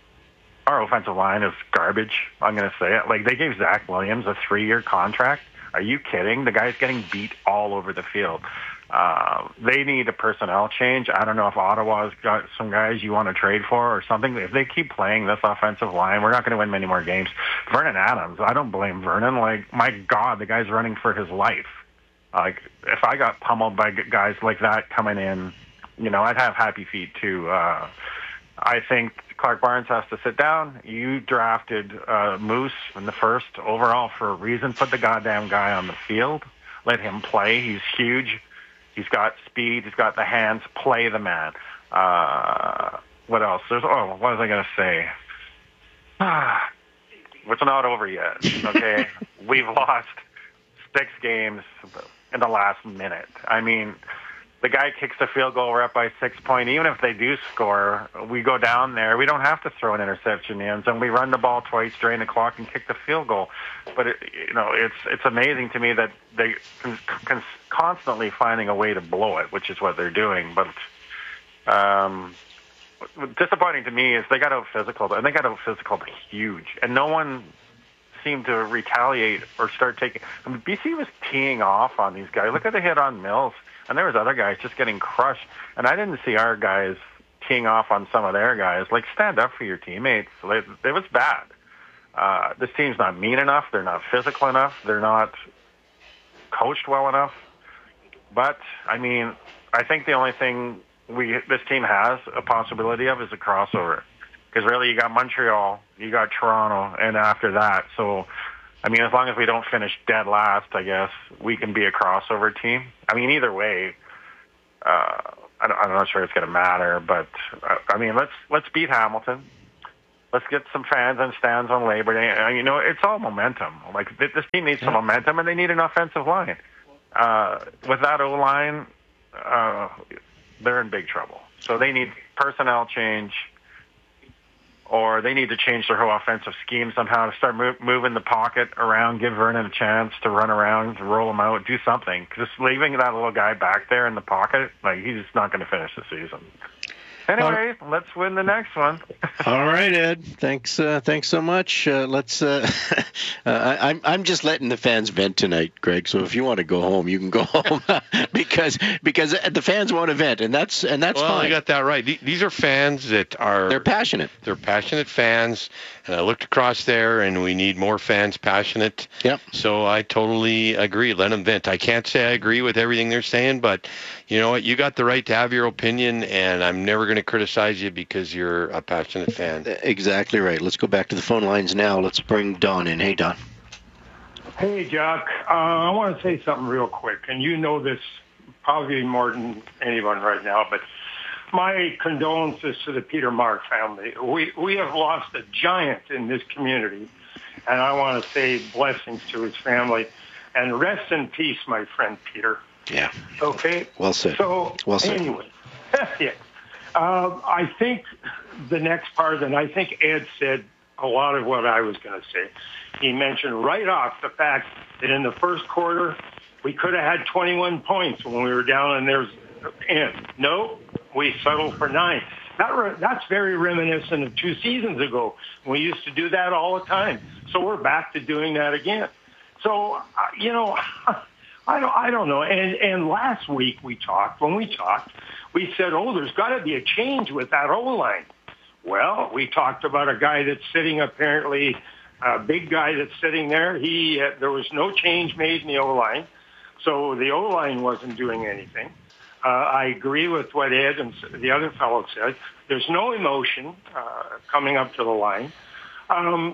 our offensive line is garbage. I'm going to say it. Like, they gave Zach Williams a three-year contract. Are you kidding? The guy's getting beat all over the field. Uh, they need a personnel change. I don't know if Ottawa's got some guys you want to trade for or something. If they keep playing this offensive line, we're not going to win many more games. Vernon Adams, I don't blame Vernon. Like, my God, the guy's running for his life. Like, if I got pummeled by guys like that coming in, you know, I'd have happy feet too. Uh, I think Clark Barnes has to sit down. You drafted uh, Moose in the first overall for a reason. Put the goddamn guy on the field. Let him play. He's huge. He's got speed. He's got the hands. Play the man. Uh, what else? There's, oh, what was I going to say? It's not over yet, okay? We've lost six games in the last minute. I mean, the guy kicks the field goal, we're up by six points. Even if they do score, we go down there. We don't have to throw an interception in, and we run the ball twice, drain the clock, and kick the field goal. But it, you know, it's it's amazing to me that they can, can constantly finding a way to blow it, which is what they're doing. But um, what's disappointing to me is they got out physical, and they got out physical huge, and no one seemed to retaliate or start taking. I mean, B C was teeing off on these guys. Look at the hit on Mills, and there was other guys just getting crushed, and I didn't see our guys teeing off on some of their guys. Like, stand up for your teammates. Like, it was bad. Uh, this team's not mean enough. They're not physical enough. They're not coached well enough. But, I mean, I think the only thing we this team has a possibility of is a crossover. Because really, you got Montreal, you got Toronto, and after that. So, I mean, as long as we don't finish dead last, I guess, we can be a crossover team. I mean, either way, uh, I don't, I'm not sure it's going to matter. But, uh, I mean, let's let's beat Hamilton. Let's get some fans and stands on Labor Day. And, you know, it's all momentum. Like, this team needs some momentum, and they need an offensive line. Uh, with that O-line, uh, they're in big trouble. So they need personnel change, or they need to change their whole offensive scheme somehow to start move, moving the pocket around, give Vernon a chance to run around, to roll him out, do something. Just leaving that little guy back there in the pocket, like, he's not going to finish the season. Anyway, uh, let's win the next one. All right, Ed. Thanks. Uh, thanks so much. Uh, let's. Uh, uh, I'm. I'm just letting the fans vent tonight, Greg. So if you want to go home, you can go home because because the fans want to vent, and that's and that's well, fine. You got that right. These are fans that are. They're passionate. They're passionate fans, and I looked across there, and we need more fans passionate. Yep. So I totally agree. Let them vent. I can't say I agree with everything they're saying, but you know what? You got the right to have your opinion, and I'm never going to criticize you because you're a passionate fan. Exactly right. Let's go back to the phone lines now. Let's bring Don in. Hey, Don. Hey, Jock. Uh, I want to say something real quick, and you know this probably more than anyone right now, but my condolences to the Peter Mark family. We we have lost a giant in this community, and I want to say blessings to his family. And rest in peace, my friend Peter. Yeah. Okay. Well said. So well said. Anyway, yeah. Uh, I think the next part, and I think Ed said a lot of what I was going to say. He mentioned right off the fact that in the first quarter we could have had twenty-one points when we were down, and there's end. No, we settled for nine. That re- that's very reminiscent of two seasons ago. We used to do that all the time. So we're back to doing that again. So uh, you know. I don't, I don't know. And, and last week we talked, when we talked, we said, oh, there's got to be a change with that O-line. Well, we talked about a guy that's sitting apparently, a big guy that's sitting there. He uh, there was no change made in the O-line, so the O-line wasn't doing anything. Uh, I agree with what Ed and the other fellow said. There's no emotion uh, coming up to the line. Um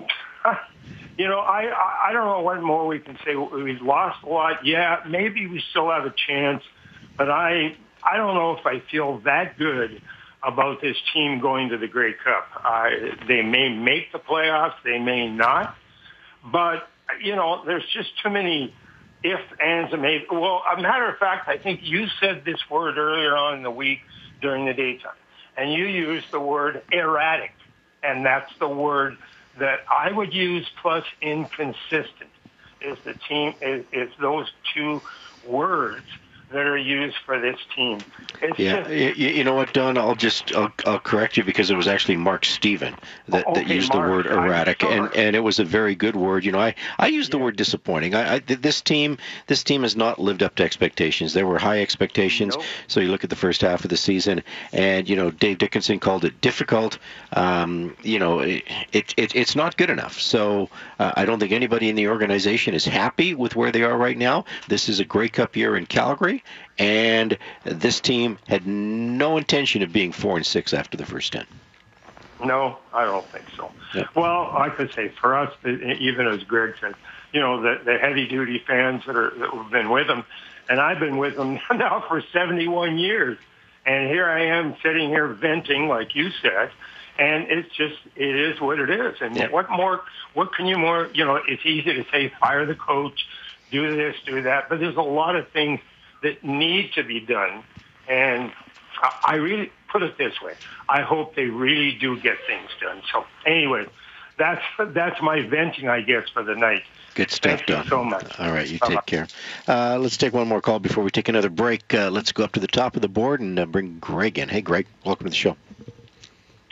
You know, I I don't know what more we can say. We've lost a lot. Yeah, maybe we still have a chance, but I I don't know if I feel that good about this team going to the Grey Cup. Uh, they may make the playoffs, they may not, but you know, there's just too many ifs, ands, and maybe. Well, a matter of fact, I think you said this word earlier on in the week during the daytime, and you used the word erratic, and that's the word that I would use plus inconsistent is the team is, is those two words that are used for this team. It's yeah, just, you, you know what, Don? I'll just I'll, I'll correct you because it was actually Mark Steven that, okay, that used Mark, the word erratic, and, and it was a very good word. You know, I, I used the yeah. word disappointing. I, I this team this team has not lived up to expectations. There were high expectations. Nope. So you look at the first half of the season, and you know Dave Dickinson called it difficult. Um, you know, it, it, it it's not good enough. So uh, I don't think anybody in the organization is happy with where they are right now. This is a Grey Cup year in Calgary. And this team had no intention of being four and six after the first ten. No, I don't think so. Yeah. Well, I could say for us, even as Greg said, you know, the, the heavy-duty fans that are that have been with them, and I've been with them now for seventy-one years, and here I am sitting here venting, like you said, and it's just it is what it is. And yeah. what more? What can you more? You know, it's easy to say fire the coach, do this, do that, but there's a lot of things that need to be done, and I really put it this way: I hope they really do get things done. So, anyway, that's that's my venting, I guess, for the night. Good stuff, Thank Don. you so much. All right, you Bye-bye. take care. Uh, let's take one more call before we take another break. Uh, let's go up to the top of the board and uh, bring Greg in. Hey, Greg, welcome to the show.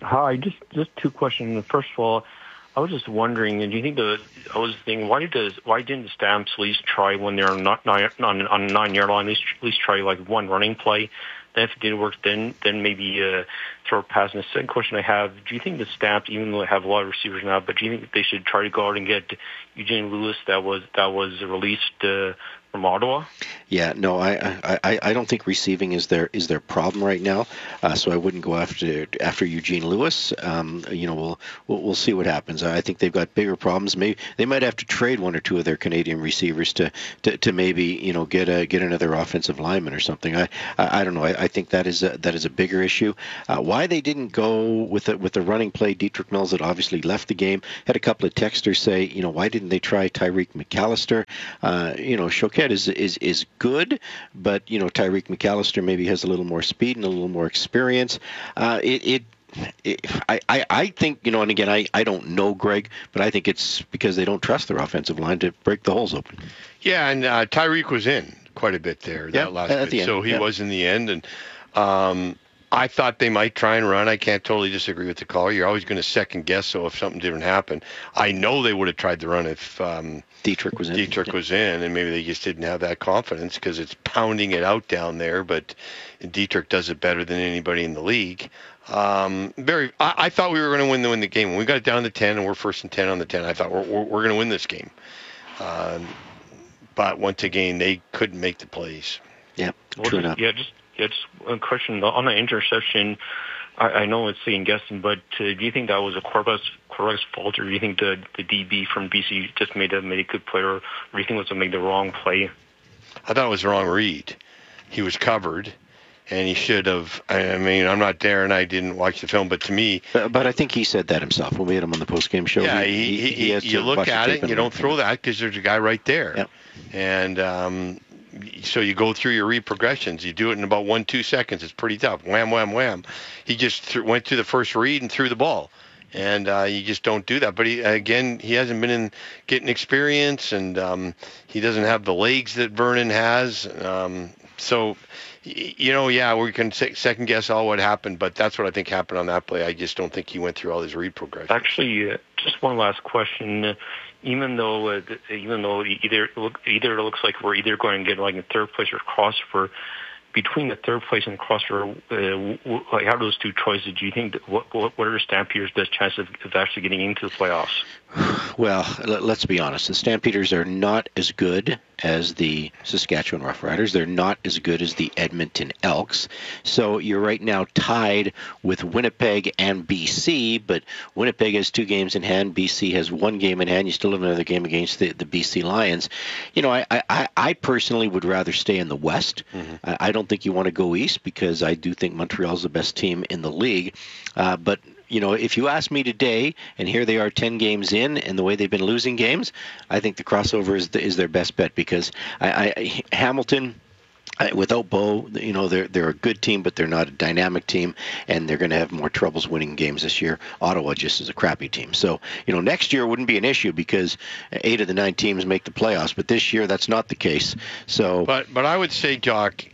Hi, just just two questions. First of all, I was just wondering, do you think the I was thinking why did the, why didn't the Stamps at least try when they're not nine, on on a nine yard line, at least, at least try like one running play? Then if it didn't work, then then maybe uh, throw a pass. And the second question I have: do you think the Stamps, even though they have a lot of receivers now, but do you think that they should try to go out and get Eugene Lewis that was that was released uh, from Ottawa? Yeah, no, I, I, I don't think receiving is their is their problem right now. Uh, so I wouldn't go after after Eugene Lewis. Um, you know, we'll, we'll we'll see what happens. I think they've got bigger problems. Maybe they might have to trade one or two of their Canadian receivers to, to, to maybe you know get a get another offensive lineman or something. I I, I don't know. I, I think that is a, that is a bigger issue. Uh, why they didn't go with the, with the running play? Dietrich Mills had obviously left the game. Had a couple of texters say, you know, why didn't they try Tyreek McAllister? Uh, you know, Choquette is is is good, but you know Tyreek McAllister maybe has a little more speed and a little more experience. Uh, it, it, it I, I I think you know, and again I, I don't know Greg, but I think it's because they don't trust their offensive line to break the holes open. Yeah, and uh, Tyreek was in quite a bit there that yeah, last at bit, the end. so he yeah. was in the end, and um, I thought they might try and run. I can't totally disagree with the caller. You're always going to second guess. So if something didn't happen, I know they would have tried to run if um, Dietrich was in. Dietrich was in, and maybe they just didn't have that confidence because it's pounding it out down there. But Dietrich does it better than anybody in the league. Um, very. I, I thought we were going to win the win the game when we got it down to ten, and we're first and ten on the ten. I thought we're we're, we're going to win this game. Um, but once again, they couldn't make the plays. Yeah, well, true enough. Yeah, just yeah, just a question on the interception. I, I know it's saying guessing, but uh, do you think that was a Corbett's, Corbett's fault, or do you think the the D B from B C just made a made a good play, or do you think it was to make the wrong play? I thought it was the wrong read. He was covered, and he should have. I mean, I'm not there, and I didn't watch the film, but to me, uh, but I think he said that himself when we had him on the post game show. Yeah, he, he, he, he has you to look watch at the it, tape and you don't throw that because there's a guy right there, yep. and. Um, So you go through your read progressions. You do it in about one, two seconds. It's pretty tough. Wham, wham, wham. He just th- went to the first read and threw the ball. And uh, you just don't do that. But, he, again, he hasn't been in getting experience, and um, he doesn't have the legs that Vernon has. Um, so, you know, yeah, we can second guess all what happened, but that's what I think happened on that play. I just don't think he went through all his read progressions. Actually, uh, just one last question. Uh, even though, uh, even though either either it looks like we're either going to get like a third place or crossover, between the third place and the crossover, uh, like out of those two choices, do you think that what what are the Stampeders' best chances of, of actually getting into the playoffs? Well, let's be honest. The Stampeders are not as good as the Saskatchewan Roughriders. They're not as good as the Edmonton Elks. So you're right now tied with Winnipeg and B C, but Winnipeg has two games in hand. B C has one game in hand. You still have another game against the, the B C Lions. You know, I, I, I personally would rather stay in the West. Mm-hmm. I, I don't think you want to go East because I do think Montreal's the best team in the league. Uh, but you know, if you ask me today, and here they are ten games in, and the way they've been losing games, I think the crossover is the, is their best bet because I, I Hamilton, I, without Bo, you know, they're they're a good team, but they're not a dynamic team, and they're going to have more troubles winning games this year. Ottawa just is a crappy team. So, you know, next year wouldn't be an issue because eight of the nine teams make the playoffs, but this year that's not the case. So, but but I would say, Jock,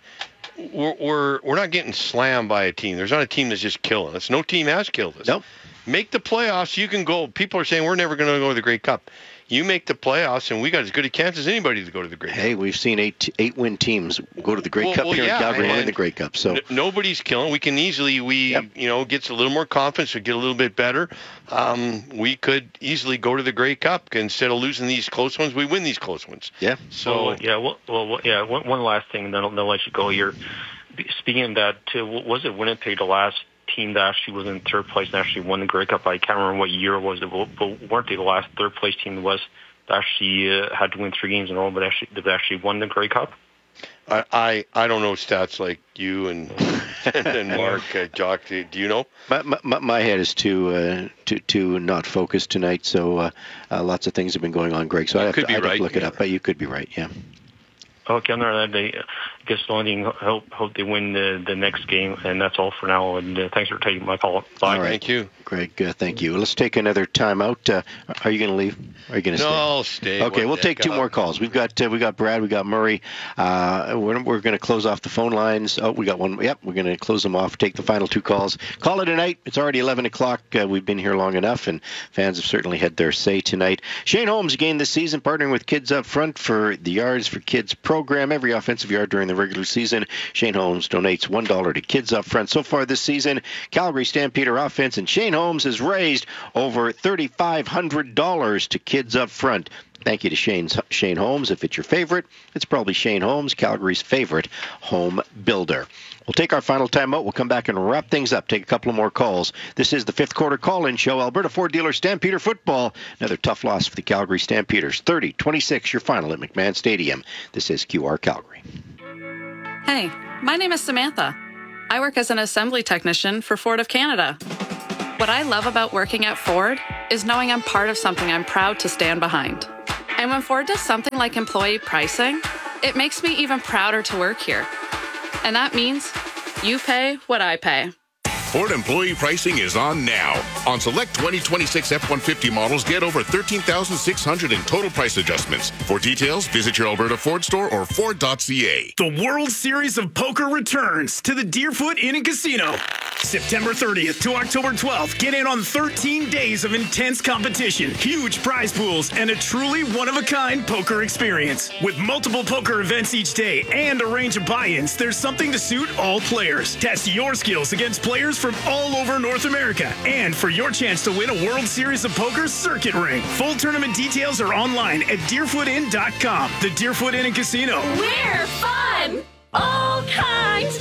We're, we're we're not getting slammed by a team. There's not a team that's just killing us. No team has killed us. Nope. Make the playoffs. You can go. People are saying we're never going to go to the Grey Cup. You make the playoffs, and we got as good a chance as anybody to go to the Grey Cup. Hey, we've seen eight eight win teams go to the Grey well, Cup well, here yeah, in Calgary and win the Grey Cup. So n- nobody's killing. We can easily we yep. you know gets a little more confidence. We get a little bit better. Um, we could easily go to the Grey Cup instead of losing these close ones. We win these close ones. Yeah. So well, yeah. Well, well yeah. One, one last thing, then I'll, then I'll let you go here. Speaking of that, too, was it Winnipeg the last team that actually was in third place and actually won the Grey Cup? I can't remember what year it was, but weren't they the last third place team that was that actually uh, had to win three games in a row, but actually that actually won the Grey Cup? I, I, I don't know stats like you and and Mark, uh, Jock. Do you know? My, my, my head is too uh, too too not focused tonight, so uh, uh, lots of things have been going on, Greg. So I have, could to, be I have right. to look it up, but you could be right, yeah. Okay, on that, I guess the only thing, hope, hope they win the, the next game, and that's all for now. And uh, thanks for taking my call. Bye. All right. Thank you. Greg. Uh, thank you. Let's take another time out. Uh, are you going to leave? Are you going to no, stay? No, I'll stay. Okay, what we'll take two up? more calls. We've got uh, we got Brad, we got Murray. Uh, we're we're going to close off the phone lines. Oh, we got one. Yep, we're going to close them off. Take the final two calls. Call it a night. It's already eleven o'clock. Uh, we've been here long enough, and fans have certainly had their say tonight. Shane Holmes again this season, partnering with Kids Up Front for the Yards for Kids program. Every offensive yard during the regular season, Shane Holmes donates one dollar to Kids Up Front. So far this season, Calgary Stampeder offense and Shane Holmes has raised over three thousand five hundred dollars to Kids Up Front. Thank you to Shane, Shane Holmes. If it's your favorite, it's probably Shane Holmes, Calgary's favorite home builder. We'll take our final timeout. We'll come back and wrap things up, take a couple of more calls. This is the fifth quarter call-in show. Alberta Ford dealer Stampeder football. Another tough loss for the Calgary Stampeders. thirty twenty-six, your final at McMahon Stadium. This is Q R Calgary. Hey, my name is Samantha. I work as an assembly technician for Ford of Canada. What I love about working at Ford is knowing I'm part of something I'm proud to stand behind. And when Ford does something like employee pricing, it makes me even prouder to work here. And that means you pay what I pay. Ford employee pricing is on now. On select twenty twenty-six F one fifty models, get over thirteen thousand six hundred dollars in total price adjustments. For details, visit your Alberta Ford store or Ford dot C A. The World Series of Poker returns to the Deerfoot Inn and Casino. September thirtieth to October twelfth, get in on thirteen days of intense competition, huge prize pools, and a truly one-of-a-kind poker experience. With multiple poker events each day and a range of buy-ins, there's something to suit all players. Test your skills against players from all over North America. And for your chance to win a World Series of Poker circuit ring. Full tournament details are online at deerfoot inn dot com. The Deerfoot Inn and Casino. We're fun! All kinds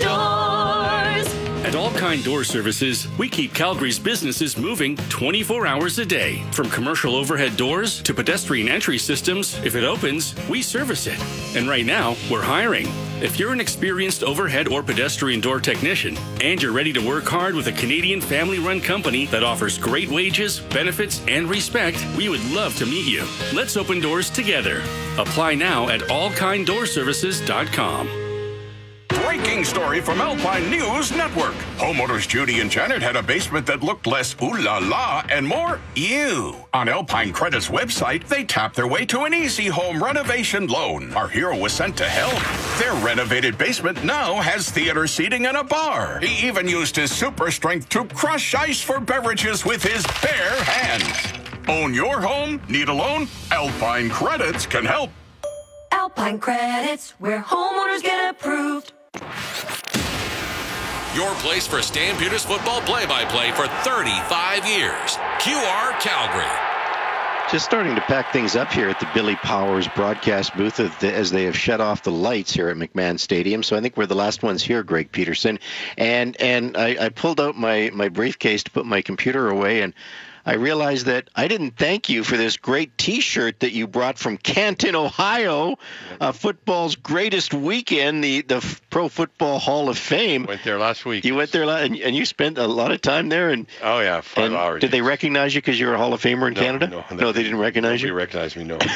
doors! At All Kind Door Services, we keep Calgary's businesses moving twenty-four hours a day. From commercial overhead doors to pedestrian entry systems, if it opens, we service it. And right now, we're hiring. If you're an experienced overhead or pedestrian door technician and you're ready to work hard with a Canadian family-run company that offers great wages, benefits, and respect, we would love to meet you. Let's open doors together. Apply now at all kind door services dot com. Breaking story from Alpine News Network. Homeowners Judy and Janet had a basement that looked less ooh la la and more ew. On Alpine Credit's website, they tapped their way to an easy home renovation loan. Our hero was sent to help. Their renovated basement now has theater seating and a bar. He even used his super strength to crush ice for beverages with his bare hands. Own your home? Need a loan? Alpine Credits can help. Alpine Credits, where homeowners get approved. Your place for Stampeders football play-by-play for thirty-five years. Q R Calgary. Just starting to pack things up here at the Billy Powers broadcast booth as they have shut off the lights here at McMahon Stadium. So I think we're the last ones here, Greg Peterson. And and I, I pulled out my, my briefcase to put my computer away, and I realized that I didn't thank you for this great T-shirt that you brought from Canton, Ohio, uh, football's greatest weekend, the, the Pro Football Hall of Fame. Went there last week. You went there, and, and you spent a lot of time there. And oh, yeah, five and hours. Did they recognize you because you're a Hall of Famer in no, Canada? No, no, they didn't recognize you? They recognized me, no.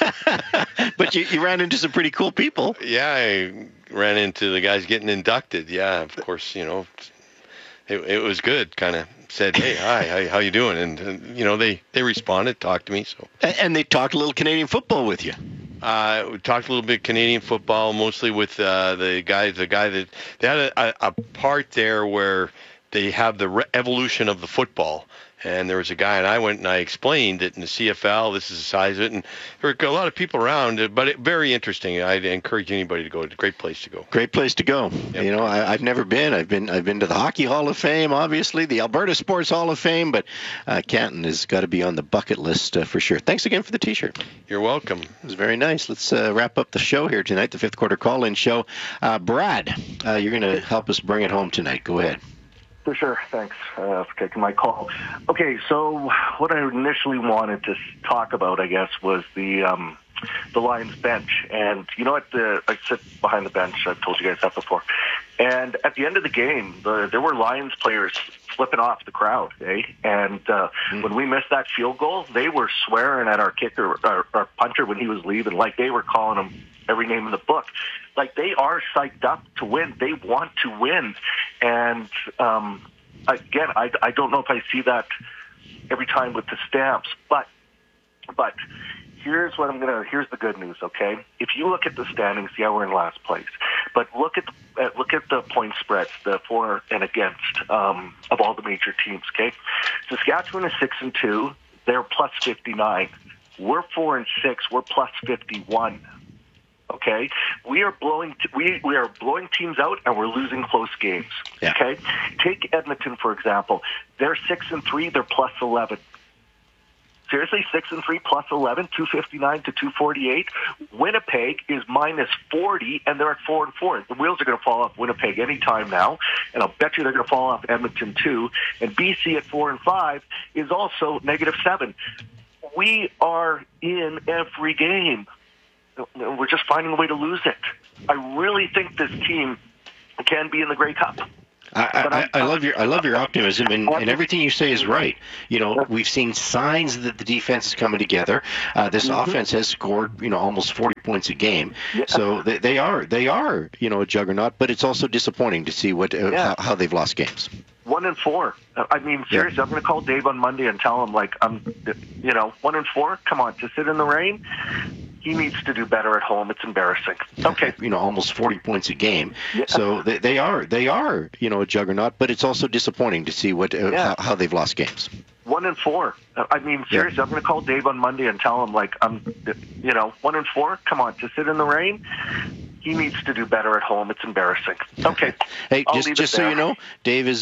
But you, you ran into some pretty cool people. Yeah, I ran into the guys getting inducted. Yeah, of course, you know, it, it was good, kind of. Said, hey, hi, how, how you doing? And, and, you know, they, they responded, talked to me. So. And, and they talked a little Canadian football with you. Uh, we talked a little bit Canadian football, mostly with uh, the guy, the guy that they had a, a part there where they have the re- evolution of the football. And there was a guy, and I went and I explained it in the C F L. This is the size of it, and there were a lot of people around. But it, very interesting. I'd encourage anybody to go. It's a great place to go. Great place to go. Yep. You know, I, I've never been. I've been. I've been to the Hockey Hall of Fame, obviously, the Alberta Sports Hall of Fame, but uh, Canton has got to be on the bucket list uh, for sure. Thanks again for the T-shirt. You're welcome. It was very nice. Let's uh, wrap up the show here tonight. The fifth quarter call-in show. Uh, Brad, uh, you're going to help us bring it home tonight. Go ahead. For sure. Thanks uh, for taking my call. Okay, so what I initially wanted to talk about, I guess, was the um, the Lions bench. And you know what? The, I sit behind the bench. I've told you guys that before. And at the end of the game, the, there were Lions players flipping off the crowd, eh? And uh, mm. when we missed that field goal, they were swearing at our kicker, our, our punter when he was leaving, like they were calling him every name in the book. Like they are psyched up to win. They want to win. And um, again, I, I don't know if I see that every time with the Stamps, but but here's what I'm gonna. Here's the good news. Okay, if you look at the standings, yeah, we're in last place, but look at the, uh, look at the point spreads, the for and against um, of all the major teams. Okay, Saskatchewan is six and two. They're plus fifty-nine. We're four and six. We're plus fifty-one. Okay, we are blowing t- we we are blowing teams out, and we're losing close games. Yeah. Okay, take Edmonton for example. They're six and three. They're plus eleven. Seriously, six and three plus eleven, two fifty-nine to two forty-eight. Winnipeg is minus forty, and they're at four and four. The wheels are going to fall off Winnipeg anytime now, and I'll bet you they're going to fall off Edmonton too. And B C at four and five is also negative seven. We are in every game. We're just finding a way to lose it. I really think this team can be in the Grey Cup. I, I, I love your I love your optimism, and, and everything you say is right. You know, we've seen signs that the defense is coming together. Uh, this mm-hmm. offense has scored, you know, almost forty points a game. Yeah. So they, they are they are you know a juggernaut. But it's also disappointing to see what uh, yeah. how, how they've lost games. One and four. I mean, seriously, yeah. I'm going to call Dave on Monday and tell him like I'm, you know, one and four. Come on, to sit in the rain. He needs to do better at home. It's embarrassing. Okay. You know, almost forty points a game. Yeah. So they, they are, they are, you know, a juggernaut, but it's also disappointing to see what uh, yeah. how, how they've lost games. One and four. I mean, seriously, yeah. I'm going to call Dave on Monday and tell him, like, I'm, you know, one and four. Come on, to sit in the rain. He needs to do better at home. It's embarrassing. Okay. Hey, I'll just just so you know, Dave is